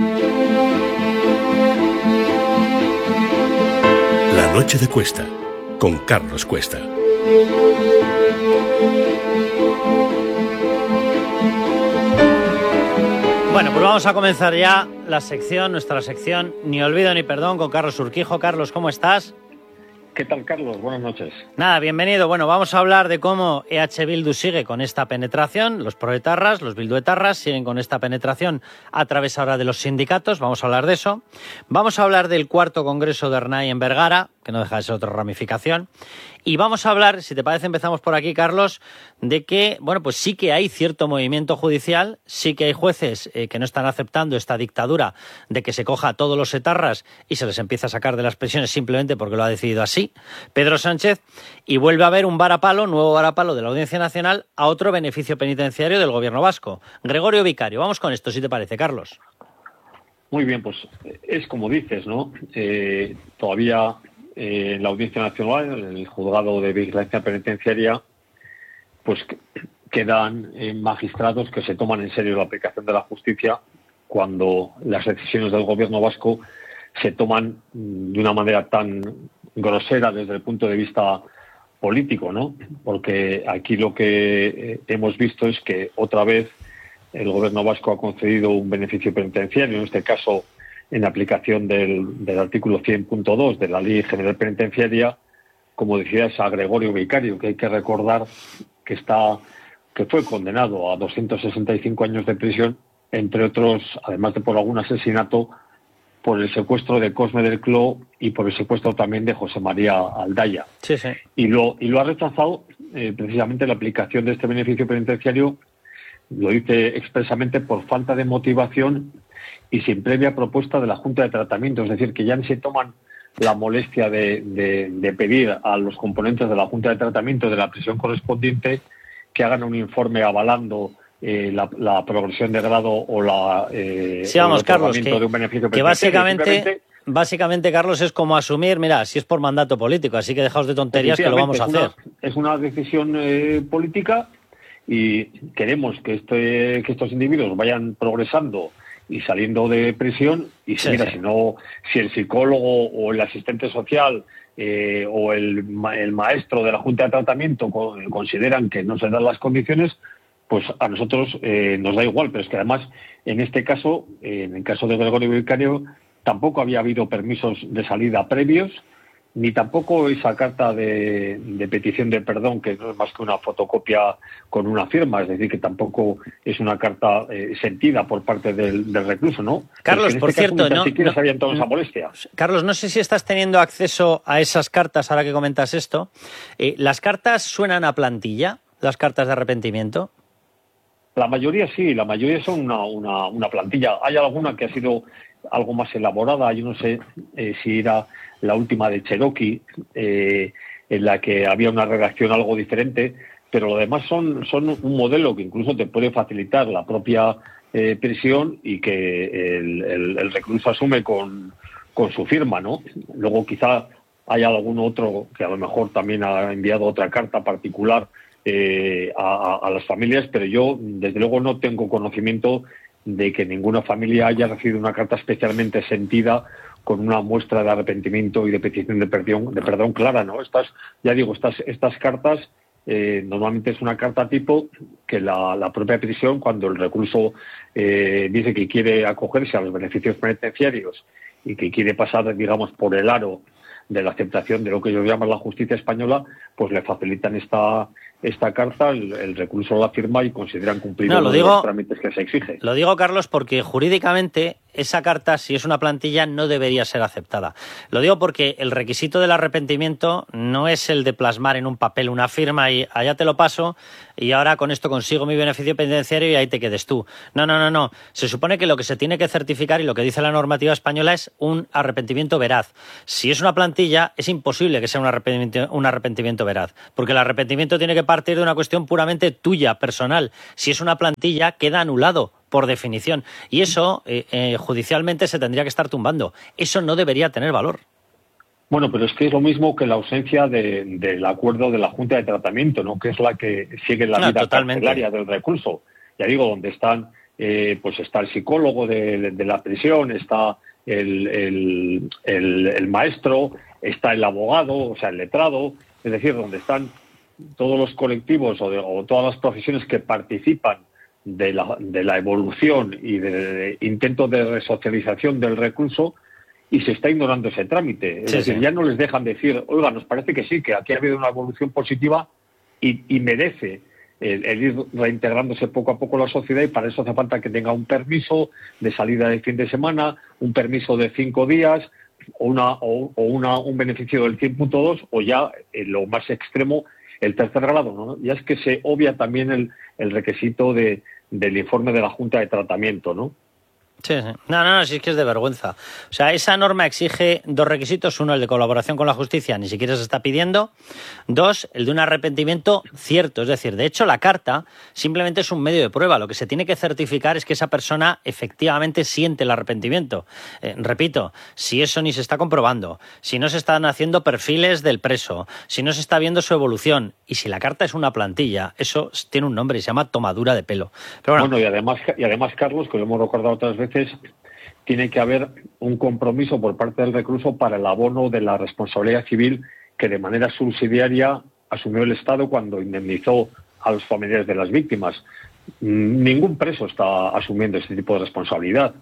La noche de Cuesta, con Carlos Cuesta. Bueno, pues vamos a comenzar ya nuestra sección Ni olvido ni perdón con Carlos Urquijo. Carlos, ¿cómo estás? ¿Qué tal, Carlos? Buenas noches. Nada, bienvenido. Bueno, vamos a hablar de cómo EH Bildu sigue con esta penetración, los proetarras, los bilduetarras siguen con esta penetración a través ahora de los sindicatos, vamos a hablar de eso. Vamos a hablar del cuarto congreso de Ernai en Vergara, que no deja de ser otra ramificación. Y vamos a hablar, si te parece, empezamos por aquí, Carlos, de que, bueno, pues sí que hay cierto movimiento judicial, sí que hay jueces que no están aceptando esta dictadura de que se coja a todos los etarras y se les empieza a sacar de las prisiones simplemente porque lo ha decidido así Pedro Sánchez, y vuelve a haber un varapalo, nuevo varapalo de la Audiencia Nacional a otro beneficio penitenciario del Gobierno vasco. Gregorio Vicario, vamos con esto, si te parece, Carlos. Muy bien, pues es como dices, ¿no? Todavía en la Audiencia Nacional, en el Juzgado de Vigilancia Penitenciaria, pues quedan magistrados que se toman en serio la aplicación de la justicia cuando las decisiones del Gobierno vasco se toman de una manera tan grosera desde el punto de vista político, ¿no? Porque aquí lo que hemos visto es que otra vez el Gobierno vasco ha concedido un beneficio penitenciario, en este caso en aplicación del artículo 100.2 de la Ley General Penitenciaria, como decías, a Gregorio Vicario, que hay que recordar que fue condenado a 265 años de prisión, entre otros, además de por algún asesinato, por el secuestro de Cosme del Cló y por el secuestro también de José María Aldaya. Sí, sí. Y lo ha rechazado precisamente la aplicación de este beneficio penitenciario, lo dice expresamente por falta de motivación y sin previa propuesta de la Junta de Tratamiento. Es decir, que ya se toman la molestia de pedir a los componentes de la Junta de Tratamiento de la prisión correspondiente que hagan un informe avalando la progresión de grado o sí, vamos, Carlos, de un beneficio que básicamente, Carlos, es como asumir, mira, si es por mandato político, así que dejaos de tonterías que lo vamos a hacer. Es una decisión política y queremos que estos individuos vayan progresando y saliendo de prisión y si el psicólogo o el asistente social o el maestro de la Junta de Tratamiento consideran que no se dan las condiciones, pues a nosotros nos da igual, pero es que además en este caso, en el caso de Gregorio Vicario, tampoco había habido permisos de salida previos, ni tampoco esa carta de petición de perdón, que no es más que una fotocopia con una firma, es decir, que tampoco es una carta sentida por parte del recluso, ¿no? Carlos, por cierto, ni siquiera sabían toda esa molestia. Carlos, no sé si estás teniendo acceso a esas cartas ahora que comentas esto. ¿Las cartas suenan a plantilla, las cartas de arrepentimiento? La mayoría sí, la mayoría son una plantilla. Hay alguna que ha sido algo más elaborada, yo no sé si era la última de Cherokee, en la que había una redacción algo diferente, pero lo demás son un modelo que incluso te puede facilitar la propia prisión y que el recluso asume con su firma, ¿no? Luego quizá hay algún otro que a lo mejor también ha enviado otra carta particular a las familias, pero yo desde luego no tengo conocimiento de que ninguna familia haya recibido una carta especialmente sentida con una muestra de arrepentimiento y de petición de perdón clara, ¿no? Estas cartas normalmente es una carta tipo que la propia prisión, cuando el recluso dice que quiere acogerse a los beneficios penitenciarios y que quiere pasar, digamos, por el aro de la aceptación de lo que ellos llaman la justicia española, pues le facilitan esta carta, el recluso la firma y consideran cumplidos los trámites que se exige. Lo digo, Carlos, porque jurídicamente esa carta, si es una plantilla, no debería ser aceptada. Lo digo porque el requisito del arrepentimiento no es el de plasmar en un papel una firma y allá te lo paso y ahora con esto consigo mi beneficio penitenciario y ahí te quedes tú. No. Se supone que lo que se tiene que certificar y lo que dice la normativa española es un arrepentimiento veraz. Si es una plantilla, es imposible que sea un arrepentimiento veraz, porque el arrepentimiento tiene que partir de una cuestión puramente tuya, personal. Si es una plantilla, queda anulado por definición. Y eso judicialmente se tendría que estar tumbando. Eso no debería tener valor. Bueno, pero es que es lo mismo que la ausencia del acuerdo de la Junta de Tratamiento, ¿no? Que es la que sigue la vida carcelaria del recluso. Ya digo, donde están, pues está el psicólogo de la prisión, está el maestro, está el abogado, o sea, el letrado, es decir, donde están todos los colectivos o todas las profesiones que participan de la evolución y del intento de resocialización del recluso, y se está ignorando ese trámite. Es decir, ya no les dejan decir, oiga, nos parece que sí, que aquí ha habido una evolución positiva y merece el ir reintegrándose poco a poco en la sociedad, y para eso hace falta que tenga un permiso de salida de fin de semana, un permiso de 5 días, un beneficio del 100.2, o ya, en lo más extremo, el tercer grado, ¿no? Ya es que se obvia también el requisito del informe de la Junta de Tratamiento, ¿no? Sí. No, sí es que es de vergüenza. O sea, esa norma exige 2 requisitos. 1, el de colaboración con la justicia, ni siquiera se está pidiendo. 2, el de un arrepentimiento cierto. Es decir, de hecho, la carta simplemente es un medio de prueba. Lo que se tiene que certificar es que esa persona efectivamente siente el arrepentimiento. Repito, si eso ni se está comprobando, si no se están haciendo perfiles del preso, si no se está viendo su evolución, y si la carta es una plantilla, eso tiene un nombre y se llama tomadura de pelo. Pero bueno, y además, Carlos, que lo hemos recordado otras veces, tiene que haber un compromiso por parte del recluso para el abono de la responsabilidad civil que de manera subsidiaria asumió el Estado cuando indemnizó a los familiares de las víctimas. Ningún preso está asumiendo este tipo de responsabilidad,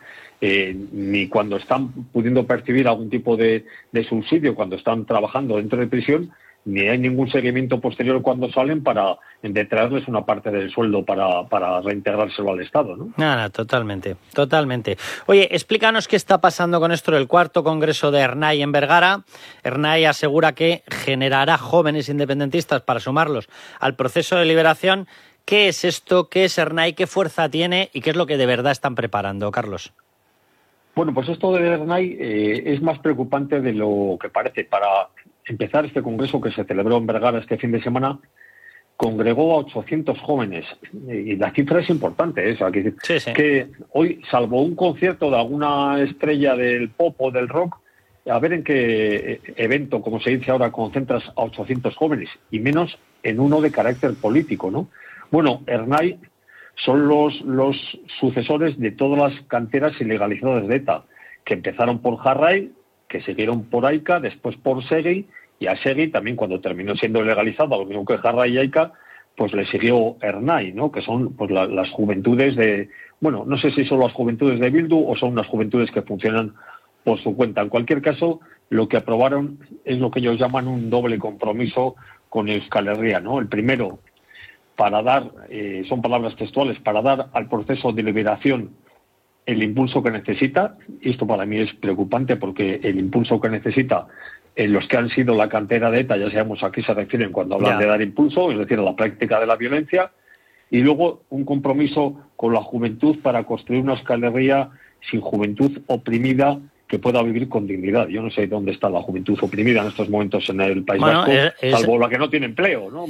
ni cuando están pudiendo percibir algún tipo de subsidio cuando están trabajando dentro de prisión, ni hay ningún seguimiento posterior cuando salen para traerles una parte del sueldo para reintegrárselo al Estado, ¿no? No, totalmente. Oye, explícanos qué está pasando con esto del 4º Congreso de Ernai en Vergara. Ernai asegura que generará jóvenes independentistas para sumarlos al proceso de liberación. ¿Qué es esto? ¿Qué es Ernai? ¿Qué fuerza tiene? ¿Y qué es lo que de verdad están preparando, Carlos? Bueno, pues esto de Ernai es más preocupante de lo que parece. Para empezar, este congreso que se celebró en Vergara este fin de semana congregó a 800 jóvenes, y la cifra es importante, ¿eh? O sea, que hoy, salvo un concierto de alguna estrella del pop o del rock, a ver en qué evento, como se dice ahora, concentras a 800 jóvenes, y menos en uno de carácter político, ¿no? Bueno, Ernai son los sucesores de todas las canteras ilegalizadas de ETA, que empezaron por Jarray, que siguieron por AICA, después por Segui, y a Segui también, cuando terminó siendo legalizado, lo mismo que Jarray y AICA, pues le siguió Ernai, ¿no? Que son pues las juventudes de... Bueno, no sé si son las juventudes de Bildu o son unas juventudes que funcionan por su cuenta. En cualquier caso, lo que aprobaron es lo que ellos llaman un doble compromiso con Euskal Herria, ¿no? El primero, para dar, son palabras textuales, para dar al proceso de liberación el impulso que necesita. Y esto para mí es preocupante, porque el impulso que necesita los que han sido la cantera de ETA, ya sabemos a qué se refieren cuando hablan de dar impulso, es decir, a la práctica de la violencia. Y luego un compromiso con la juventud para construir una Euskal Herria sin juventud oprimida, que pueda vivir con dignidad. Yo no sé dónde está la juventud oprimida en estos momentos en el País Vasco, salvo la que no tiene empleo, ¿no?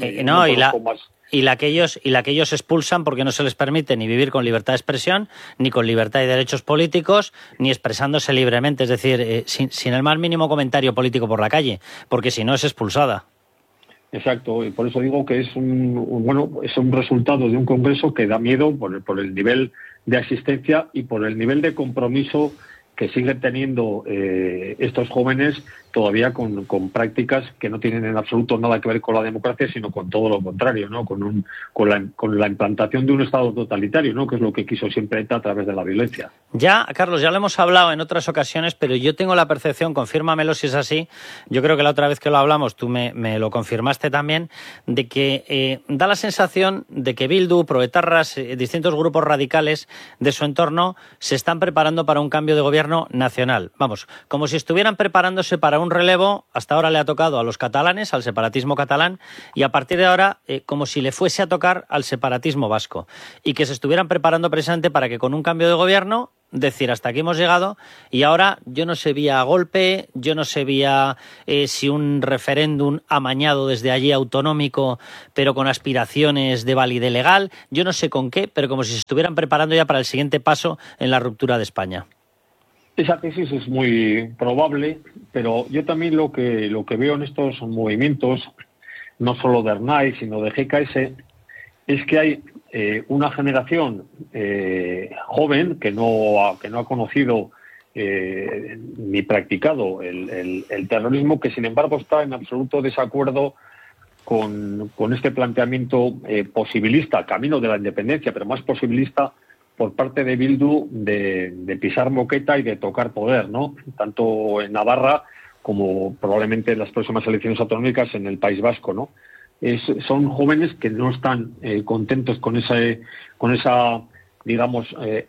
Y la que ellos expulsan porque no se les permite ni vivir con libertad de expresión, ni con libertad y derechos políticos, ni expresándose libremente, es decir, sin el más mínimo comentario político por la calle, porque si no es expulsada. Exacto, y por eso digo que es un resultado de un congreso que da miedo por el nivel de asistencia y por el nivel de compromiso que siguen teniendo estos jóvenes todavía con prácticas que no tienen en absoluto nada que ver con la democracia, sino con todo lo contrario, ¿no? Con la implantación de un Estado totalitario, ¿no? Que es lo que quiso siempre ETA a través de la violencia. Ya, Carlos, ya lo hemos hablado en otras ocasiones, pero yo tengo la percepción, confírmamelo si es así, yo creo que la otra vez que lo hablamos tú me lo confirmaste también, de que da la sensación de que Bildu, proetarras, distintos grupos radicales de su entorno se están preparando para un cambio de gobierno nacional. Vamos, como si estuvieran preparándose para un relevo. Hasta ahora le ha tocado a los catalanes, al separatismo catalán, y a partir de ahora como si le fuese a tocar al separatismo vasco, y que se estuvieran preparando precisamente para que con un cambio de gobierno decir hasta aquí hemos llegado, y ahora yo no sé vía golpe, yo no sé vía si un referéndum amañado desde allí autonómico pero con aspiraciones de validez legal, yo no sé con qué, pero como si se estuvieran preparando ya para el siguiente paso en la ruptura de España. Esa tesis es muy probable, pero yo también lo que veo en estos movimientos, no solo de Ernai, sino de GKS, es que hay una generación joven que no ha conocido ni practicado el terrorismo, que sin embargo está en absoluto desacuerdo con este planteamiento posibilista, camino de la independencia, pero más posibilista, por parte de Bildu de pisar moqueta y de tocar poder, ¿no? Tanto en Navarra como probablemente en las próximas elecciones autonómicas en el País Vasco, ¿no? Son jóvenes que no están contentos con esa digamos,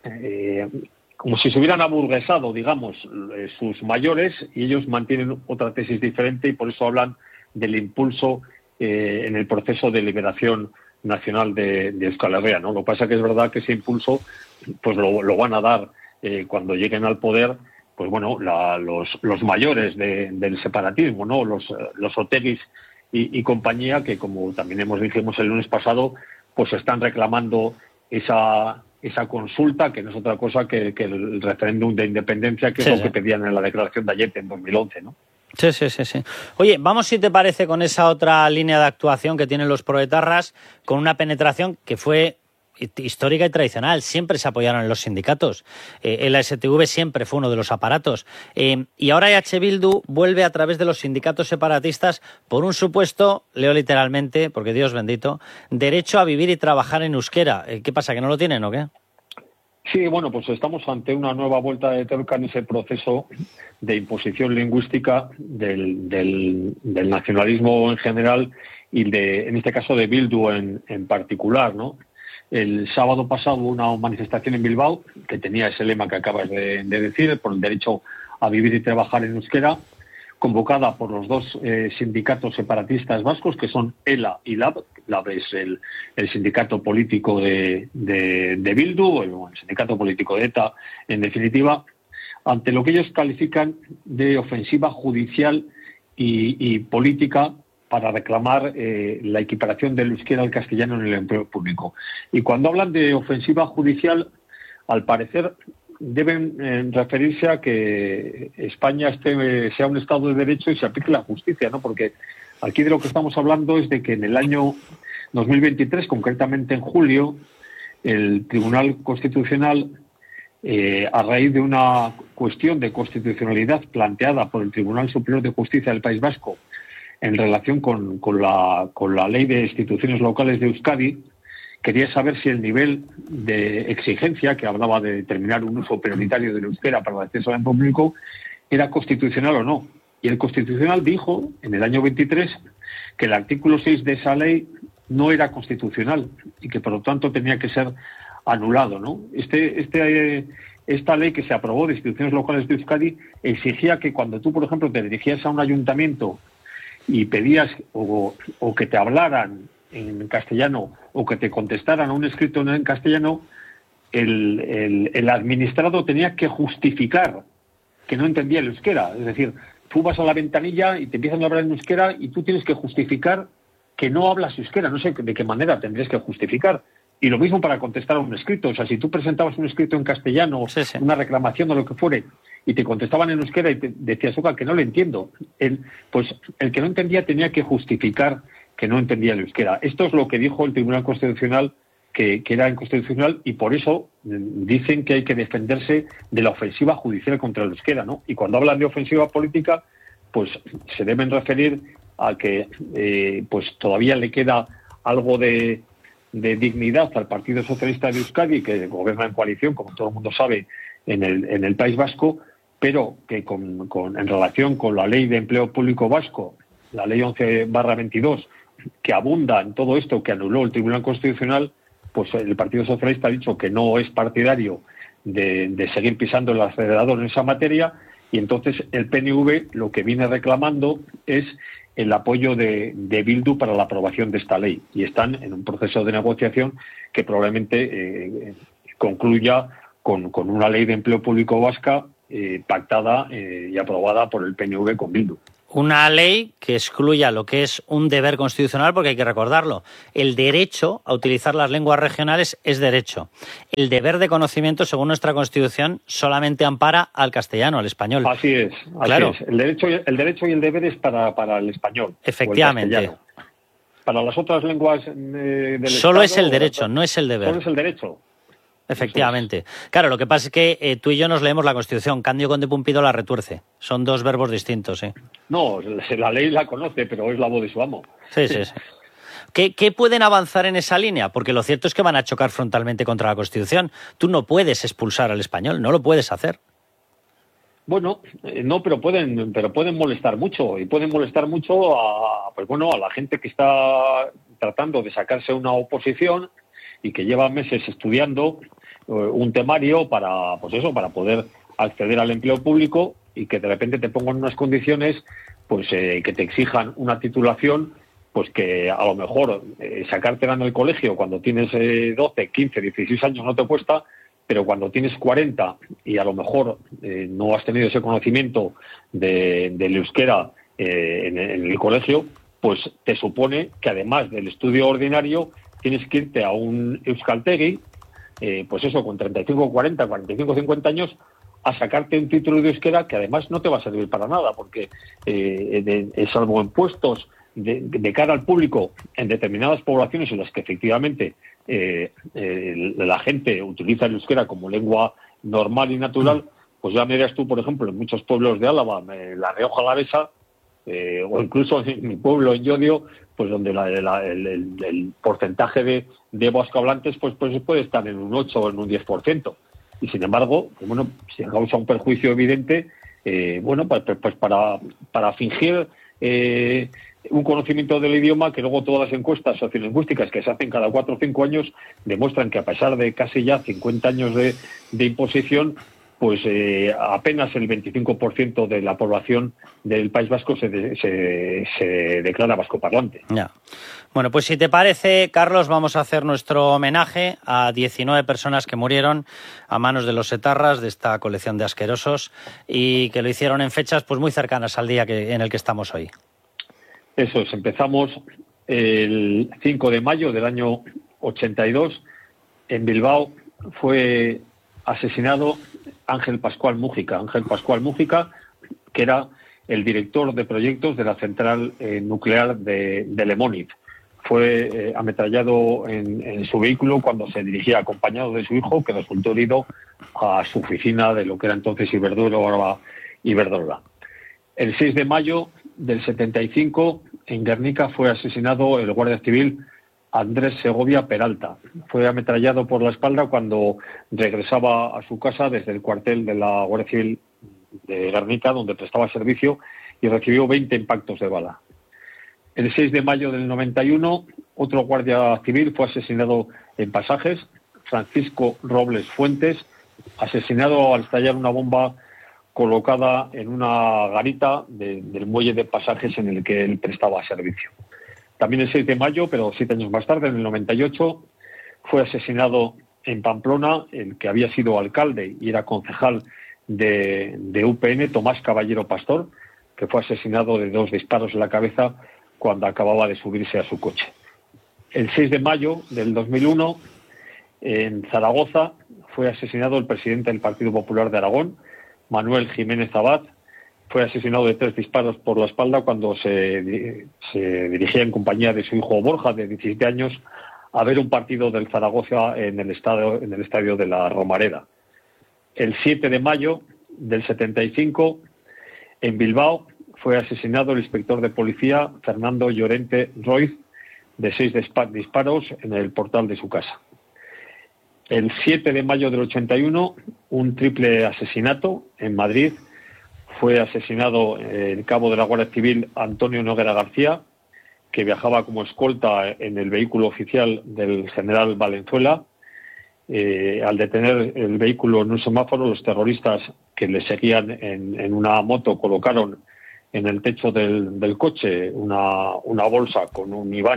como si se hubieran aburguesado, digamos, sus mayores, y ellos mantienen otra tesis diferente y por eso hablan del impulso en el proceso de liberación nacional de Euskal Herria, ¿no? Lo que pasa que es verdad que ese impulso pues lo van a dar cuando lleguen al poder, pues bueno, los mayores del separatismo, ¿no? Los Oteguis y compañía, que como también dijimos el lunes pasado, pues están reclamando esa consulta, que no es otra cosa que el referéndum de independencia, que es lo que pedían en la declaración de Ayete en 2011, ¿no? Sí. Oye, vamos, si te parece, con esa otra línea de actuación que tienen los proetarras, con una penetración que fue histórica y tradicional. Siempre se apoyaron en los sindicatos. El ASTV siempre fue uno de los aparatos. Y ahora EH Bildu vuelve a través de los sindicatos separatistas por un supuesto, leo literalmente, porque Dios bendito, derecho a vivir y trabajar en euskera. ¿Qué pasa, que no lo tienen o qué? Sí, bueno, pues estamos ante una nueva vuelta de tuerca en ese proceso de imposición lingüística del nacionalismo en general y en este caso de Bildu en particular, ¿no? El sábado pasado hubo una manifestación en Bilbao que tenía ese lema que acabas de decir, por el derecho a vivir y trabajar en euskera, convocada por los dos sindicatos separatistas vascos, que son ELA y LAB. LAB es el sindicato político de Bildu, el sindicato político de ETA, en definitiva, ante lo que ellos califican de ofensiva judicial y política para reclamar la equiparación del euskera al castellano en el empleo público. Y cuando hablan de ofensiva judicial, al parecer deben referirse a que España sea un Estado de Derecho y se aplique la justicia, ¿no? Porque aquí de lo que estamos hablando es de que en el año 2023, concretamente en julio, el Tribunal Constitucional, a raíz de una cuestión de constitucionalidad planteada por el Tribunal Superior de Justicia del País Vasco en relación con la Ley de Instituciones Locales de Euskadi, quería saber si el nivel de exigencia, que hablaba de determinar un uso prioritario del euskera para el acceso al empleo público, era constitucional o no. Y el Constitucional dijo, en el año 23, que el artículo 6 de esa ley no era constitucional y que, por lo tanto, tenía que ser anulado, ¿no? Esta ley que se aprobó de instituciones locales de Euskadi exigía que cuando tú, por ejemplo, te dirigías a un ayuntamiento y pedías o que te hablaran en castellano o que te contestaran a un escrito en castellano, el administrado tenía que justificar que no entendía el euskera. Es decir, tú vas a la ventanilla y te empiezan a hablar en euskera y tú tienes que justificar que no hablas euskera. No sé de qué manera tendrías que justificar. Y lo mismo para contestar a un escrito. O sea, si tú presentabas un escrito en castellano, una reclamación o lo que fuere, y te contestaban en euskera y te decías, oiga, que no le entiendo. Pues el que no entendía tenía que justificar que no entendía el euskera. Esto es lo que dijo el Tribunal Constitucional, que era inconstitucional, y por eso dicen que hay que defenderse de la ofensiva judicial contra el euskera, ¿no? Y cuando hablan de ofensiva política, pues se deben referir a que pues todavía le queda algo de dignidad al Partido Socialista de Euskadi, que gobierna en coalición, como todo el mundo sabe, en el País Vasco, pero que en relación con la Ley de Empleo Público Vasco, la Ley 11/22, que abunda en todo esto que anuló el Tribunal Constitucional, pues el Partido Socialista ha dicho que no es partidario de seguir pisando el acelerador en esa materia, y entonces el PNV lo que viene reclamando es el apoyo de Bildu para la aprobación de esta ley, y están en un proceso de negociación que probablemente concluya con una ley de empleo público vasca pactada y aprobada por el PNV con Bildu. Una ley que excluya lo que es un deber constitucional, porque hay que recordarlo. El derecho a utilizar las lenguas regionales es derecho. El deber de conocimiento, según nuestra Constitución, solamente ampara al castellano, al español. Así es. Claro. El derecho y el deber es para el español. Efectivamente. Para las otras lenguas del Solo Estado, es el derecho, no es el deber. Solo es el derecho. Efectivamente. Claro, lo que pasa es que tú y yo nos leemos la Constitución. Cándido Conde Pumpido la retuerce. Son dos verbos distintos, ¿eh? No, la ley la conoce, pero es la voz de su amo. Sí. ¿Qué pueden avanzar en esa línea? Porque lo cierto es que van a chocar frontalmente contra la Constitución. Tú no puedes expulsar al español, no lo puedes hacer. Bueno, no, pero pueden molestar mucho, y pueden molestar mucho a la gente que está tratando de sacarse una oposición y que lleva meses estudiando un temario para poder acceder al empleo público, y que de repente te pongan unas condiciones pues que te exijan una titulación, pues que a lo mejor sacártela en el colegio cuando tienes 12, 15, 16 años no te cuesta, pero cuando tienes 40 y a lo mejor no has tenido ese conocimiento del euskera en el colegio, pues te supone que además del estudio ordinario tienes que irte a un euskaltegi, pues eso, con 35, 40, 45, 50 años, a sacarte un título de euskera que además no te va a servir para nada, porque salvo en puestos de cara al público en determinadas poblaciones en las que efectivamente la gente utiliza el euskera como lengua normal y natural, pues ya miras tú, por ejemplo, en muchos pueblos de Álava, la Rioja Alavesa, o incluso en mi pueblo, en Llodio, pues donde el porcentaje de vascohablantes pues puede estar en un 8 o en un 10%. Y sin embargo, pues bueno, se causa un perjuicio evidente, pues para fingir un conocimiento del idioma, que luego todas las encuestas sociolingüísticas que se hacen cada 4 o 5 años demuestran que a pesar de casi ya 50 años de imposición, pues apenas el 25% de la población del País Vasco se declara vascoparlante. Ya. Bueno, pues si te parece, Carlos, vamos a hacer nuestro homenaje a 19 personas que murieron a manos de los etarras de esta colección de asquerosos, y que lo hicieron en fechas pues muy cercanas al día en el que estamos hoy. Eso es, empezamos el 5 de mayo del año 82. En Bilbao fue asesinado Ángel Pascual Mújica, que era el director de proyectos de la central nuclear de Lemóniz. Fue ametrallado en su vehículo cuando se dirigía acompañado de su hijo, que resultó herido, a su oficina de lo que era entonces Iberdrola, ahora Iberdrola. El 6 de mayo del 75, en Guernica, fue asesinado el guardia civil Andrés Segovia Peralta. Fue ametrallado por la espalda cuando regresaba a su casa desde el cuartel de la Guardia Civil de Guernica, donde prestaba servicio, y recibió 20 impactos de bala. El 6 de mayo del 91, otro guardia civil fue asesinado en Pasajes, Francisco Robles Fuentes, asesinado al estallar una bomba colocada en una garita del muelle de Pasajes en el que él prestaba servicio. También el 6 de mayo, pero 7 años más tarde, en el 98, fue asesinado en Pamplona el que había sido alcalde y era concejal de UPN, Tomás Caballero Pastor, que fue asesinado de 2 disparos en la cabeza cuando acababa de subirse a su coche. El 6 de mayo del 2001, en Zaragoza, fue asesinado el presidente del Partido Popular de Aragón, Manuel Jiménez Abad, fue asesinado de 3 disparos por la espalda cuando se dirigía en compañía de su hijo Borja, de 17 años, a ver un partido del Zaragoza en el estadio de la Romareda. El 7 de mayo del 75, en Bilbao, fue asesinado el inspector de policía Fernando Llorente Roiz, de 6 disparos en el portal de su casa. El 7 de mayo del 81, un triple asesinato en Madrid. Fue asesinado el cabo de la Guardia Civil Antonio Noguera García, que viajaba como escolta en el vehículo oficial del general Valenzuela. Al detener el vehículo en un semáforo, los terroristas que le seguían en una moto colocaron en el techo del coche una bolsa con un imán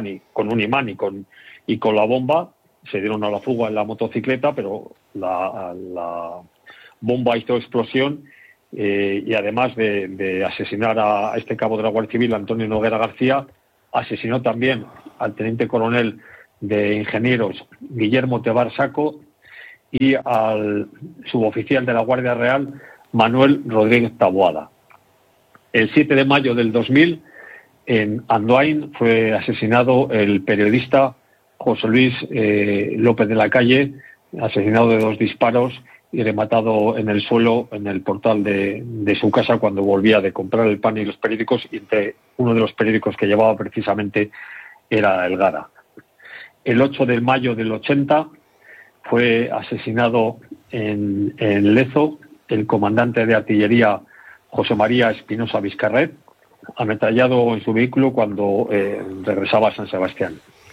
y con la bomba. Se dieron a la fuga en la motocicleta, pero la bomba hizo explosión y además de asesinar a este cabo de la Guardia Civil, Antonio Noguera García, asesinó también al teniente coronel de ingenieros Guillermo Tebar Saco y al suboficial de la Guardia Real Manuel Rodríguez Taboada. El 7 de mayo del 2000, en Andoain, fue asesinado el periodista José Luis López de la Calle, asesinado de 2 disparos y rematado en el suelo en el portal de su casa cuando volvía de comprar el pan y los periódicos, y entre uno de los periódicos que llevaba precisamente era el Gara. El 8 de mayo del 80 fue asesinado en Lezo el comandante de artillería José María Espinosa Vizcarret, ametrallado en su vehículo cuando regresaba a San Sebastián.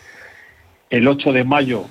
El 8 de mayo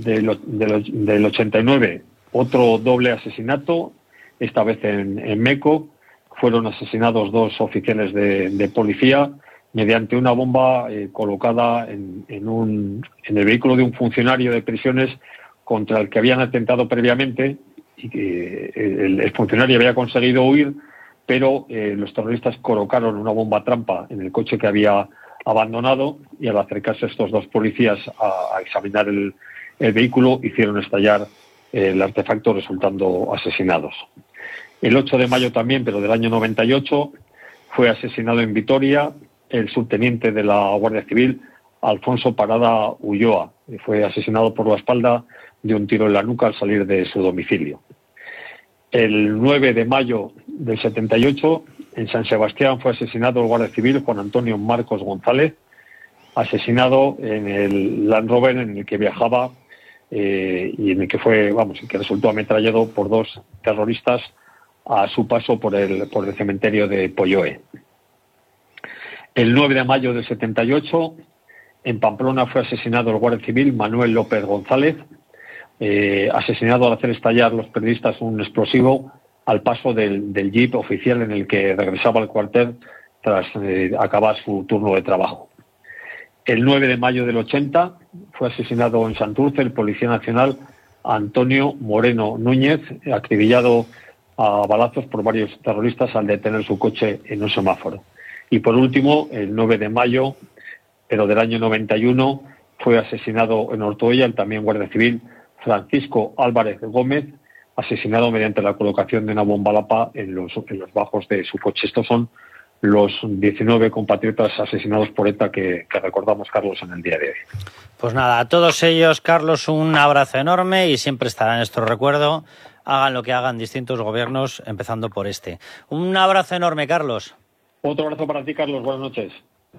del 89, otro doble asesinato, esta vez en Meco. Fueron asesinados 2 oficiales de policía mediante una bomba colocada en el vehículo de un funcionario de prisiones contra el que habían atentado previamente, y que el funcionario había conseguido huir, pero los terroristas colocaron una bomba trampa en el coche que había abandonado, y al acercarse estos 2 policías a examinar el vehículo, hicieron estallar el artefacto, resultando asesinados. El 8 de mayo también, pero del año 98, fue asesinado en Vitoria el subteniente de la Guardia Civil Alfonso Parada Ulloa. Fue asesinado por la espalda de un tiro en la nuca al salir de su domicilio. El 9 de mayo del 78, en San Sebastián, fue asesinado el guardia civil Juan Antonio Marcos González, asesinado en el Land Rover en el que viajaba y en el que que resultó ametrallado por 2 terroristas a su paso por el cementerio de Polloe. El 9 de mayo del 78, en Pamplona, fue asesinado el guardia civil Manuel López González, asesinado al hacer estallar los periodistas un explosivo al paso del jeep oficial en el que regresaba al cuartel tras acabar su turno de trabajo. El 9 de mayo del 80 fue asesinado en Santurce el policía nacional Antonio Moreno Núñez, acribillado a balazos por varios terroristas al detener su coche en un semáforo. Y por último, el 9 de mayo, pero del año 91, fue asesinado en Ortuella el también guardia civil Francisco Álvarez Gómez, asesinado mediante la colocación de una bomba lapa en los bajos de su coche. Estos son los 19 compatriotas asesinados por ETA que recordamos, Carlos, en el día de hoy. Pues nada, a todos ellos, Carlos, un abrazo enorme y siempre estará en nuestro recuerdo. Hagan lo que hagan distintos gobiernos, empezando por este. Un abrazo enorme, Carlos. Otro abrazo para ti, Carlos. Buenas noches.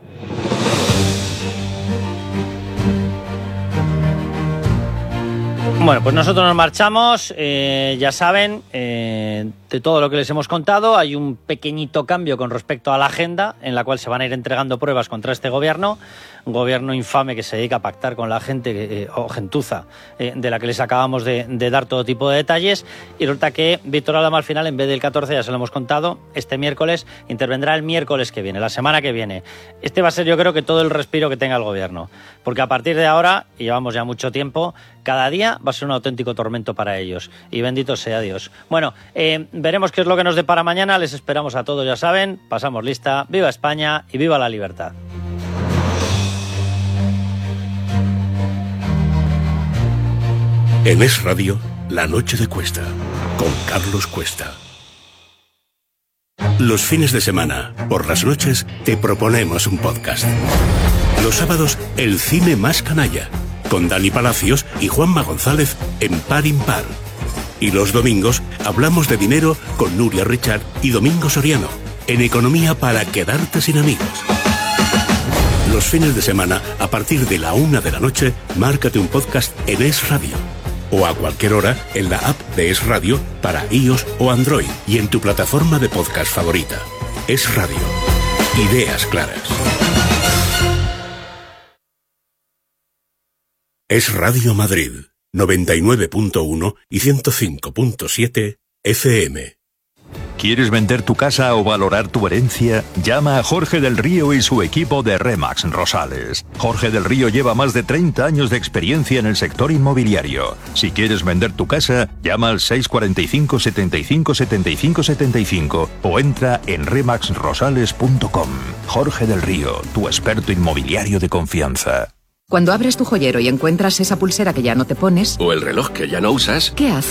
Bueno, pues nosotros nos marchamos, ya saben, de todo lo que les hemos contado, hay un pequeñito cambio con respecto a la agenda en la cual se van a ir entregando pruebas contra este gobierno, un gobierno infame que se dedica a pactar con la gente o gentuza de la que les acabamos de dar todo tipo de detalles, y resulta que Víctor Aldama al final, en vez del 14, ya se lo hemos contado, este miércoles intervendrá el miércoles que viene, la semana que viene. Este va a ser, yo creo, que todo el respiro que tenga el gobierno, porque a partir de ahora, y llevamos ya mucho tiempo, cada día va a ser un auténtico tormento para ellos, y bendito sea Dios. Bueno, veremos qué es lo que nos depara mañana, les esperamos a todos, ya saben, pasamos lista, viva España y viva la libertad. En Es Radio, La Noche de Cuesta, con Carlos Cuesta. Los fines de semana, por las noches, te proponemos un podcast. Los sábados, el cine más canalla, con Dani Palacios y Juanma González en Par Impar. Y los domingos, hablamos de dinero con Nuria Richard y Domingo Soriano, en Economía para quedarte sin amigos. Los fines de semana, a partir de la 1 de la noche, márcate un podcast en Es Radio. O a cualquier hora en la app de Es Radio para iOS o Android y en tu plataforma de podcast favorita. Es Radio. Ideas claras. Es Radio Madrid, 99.1 y 105.7 FM. ¿Quieres vender tu casa o valorar tu herencia? Llama a Jorge del Río y su equipo de Remax Rosales. Jorge del Río lleva más de 30 años de experiencia en el sector inmobiliario. Si quieres vender tu casa, llama al 645 75 75 75 o entra en remaxrosales.com. Jorge del Río, tu experto inmobiliario de confianza. Cuando abres tu joyero y encuentras esa pulsera que ya no te pones, o el reloj que ya no usas, ¿qué haces?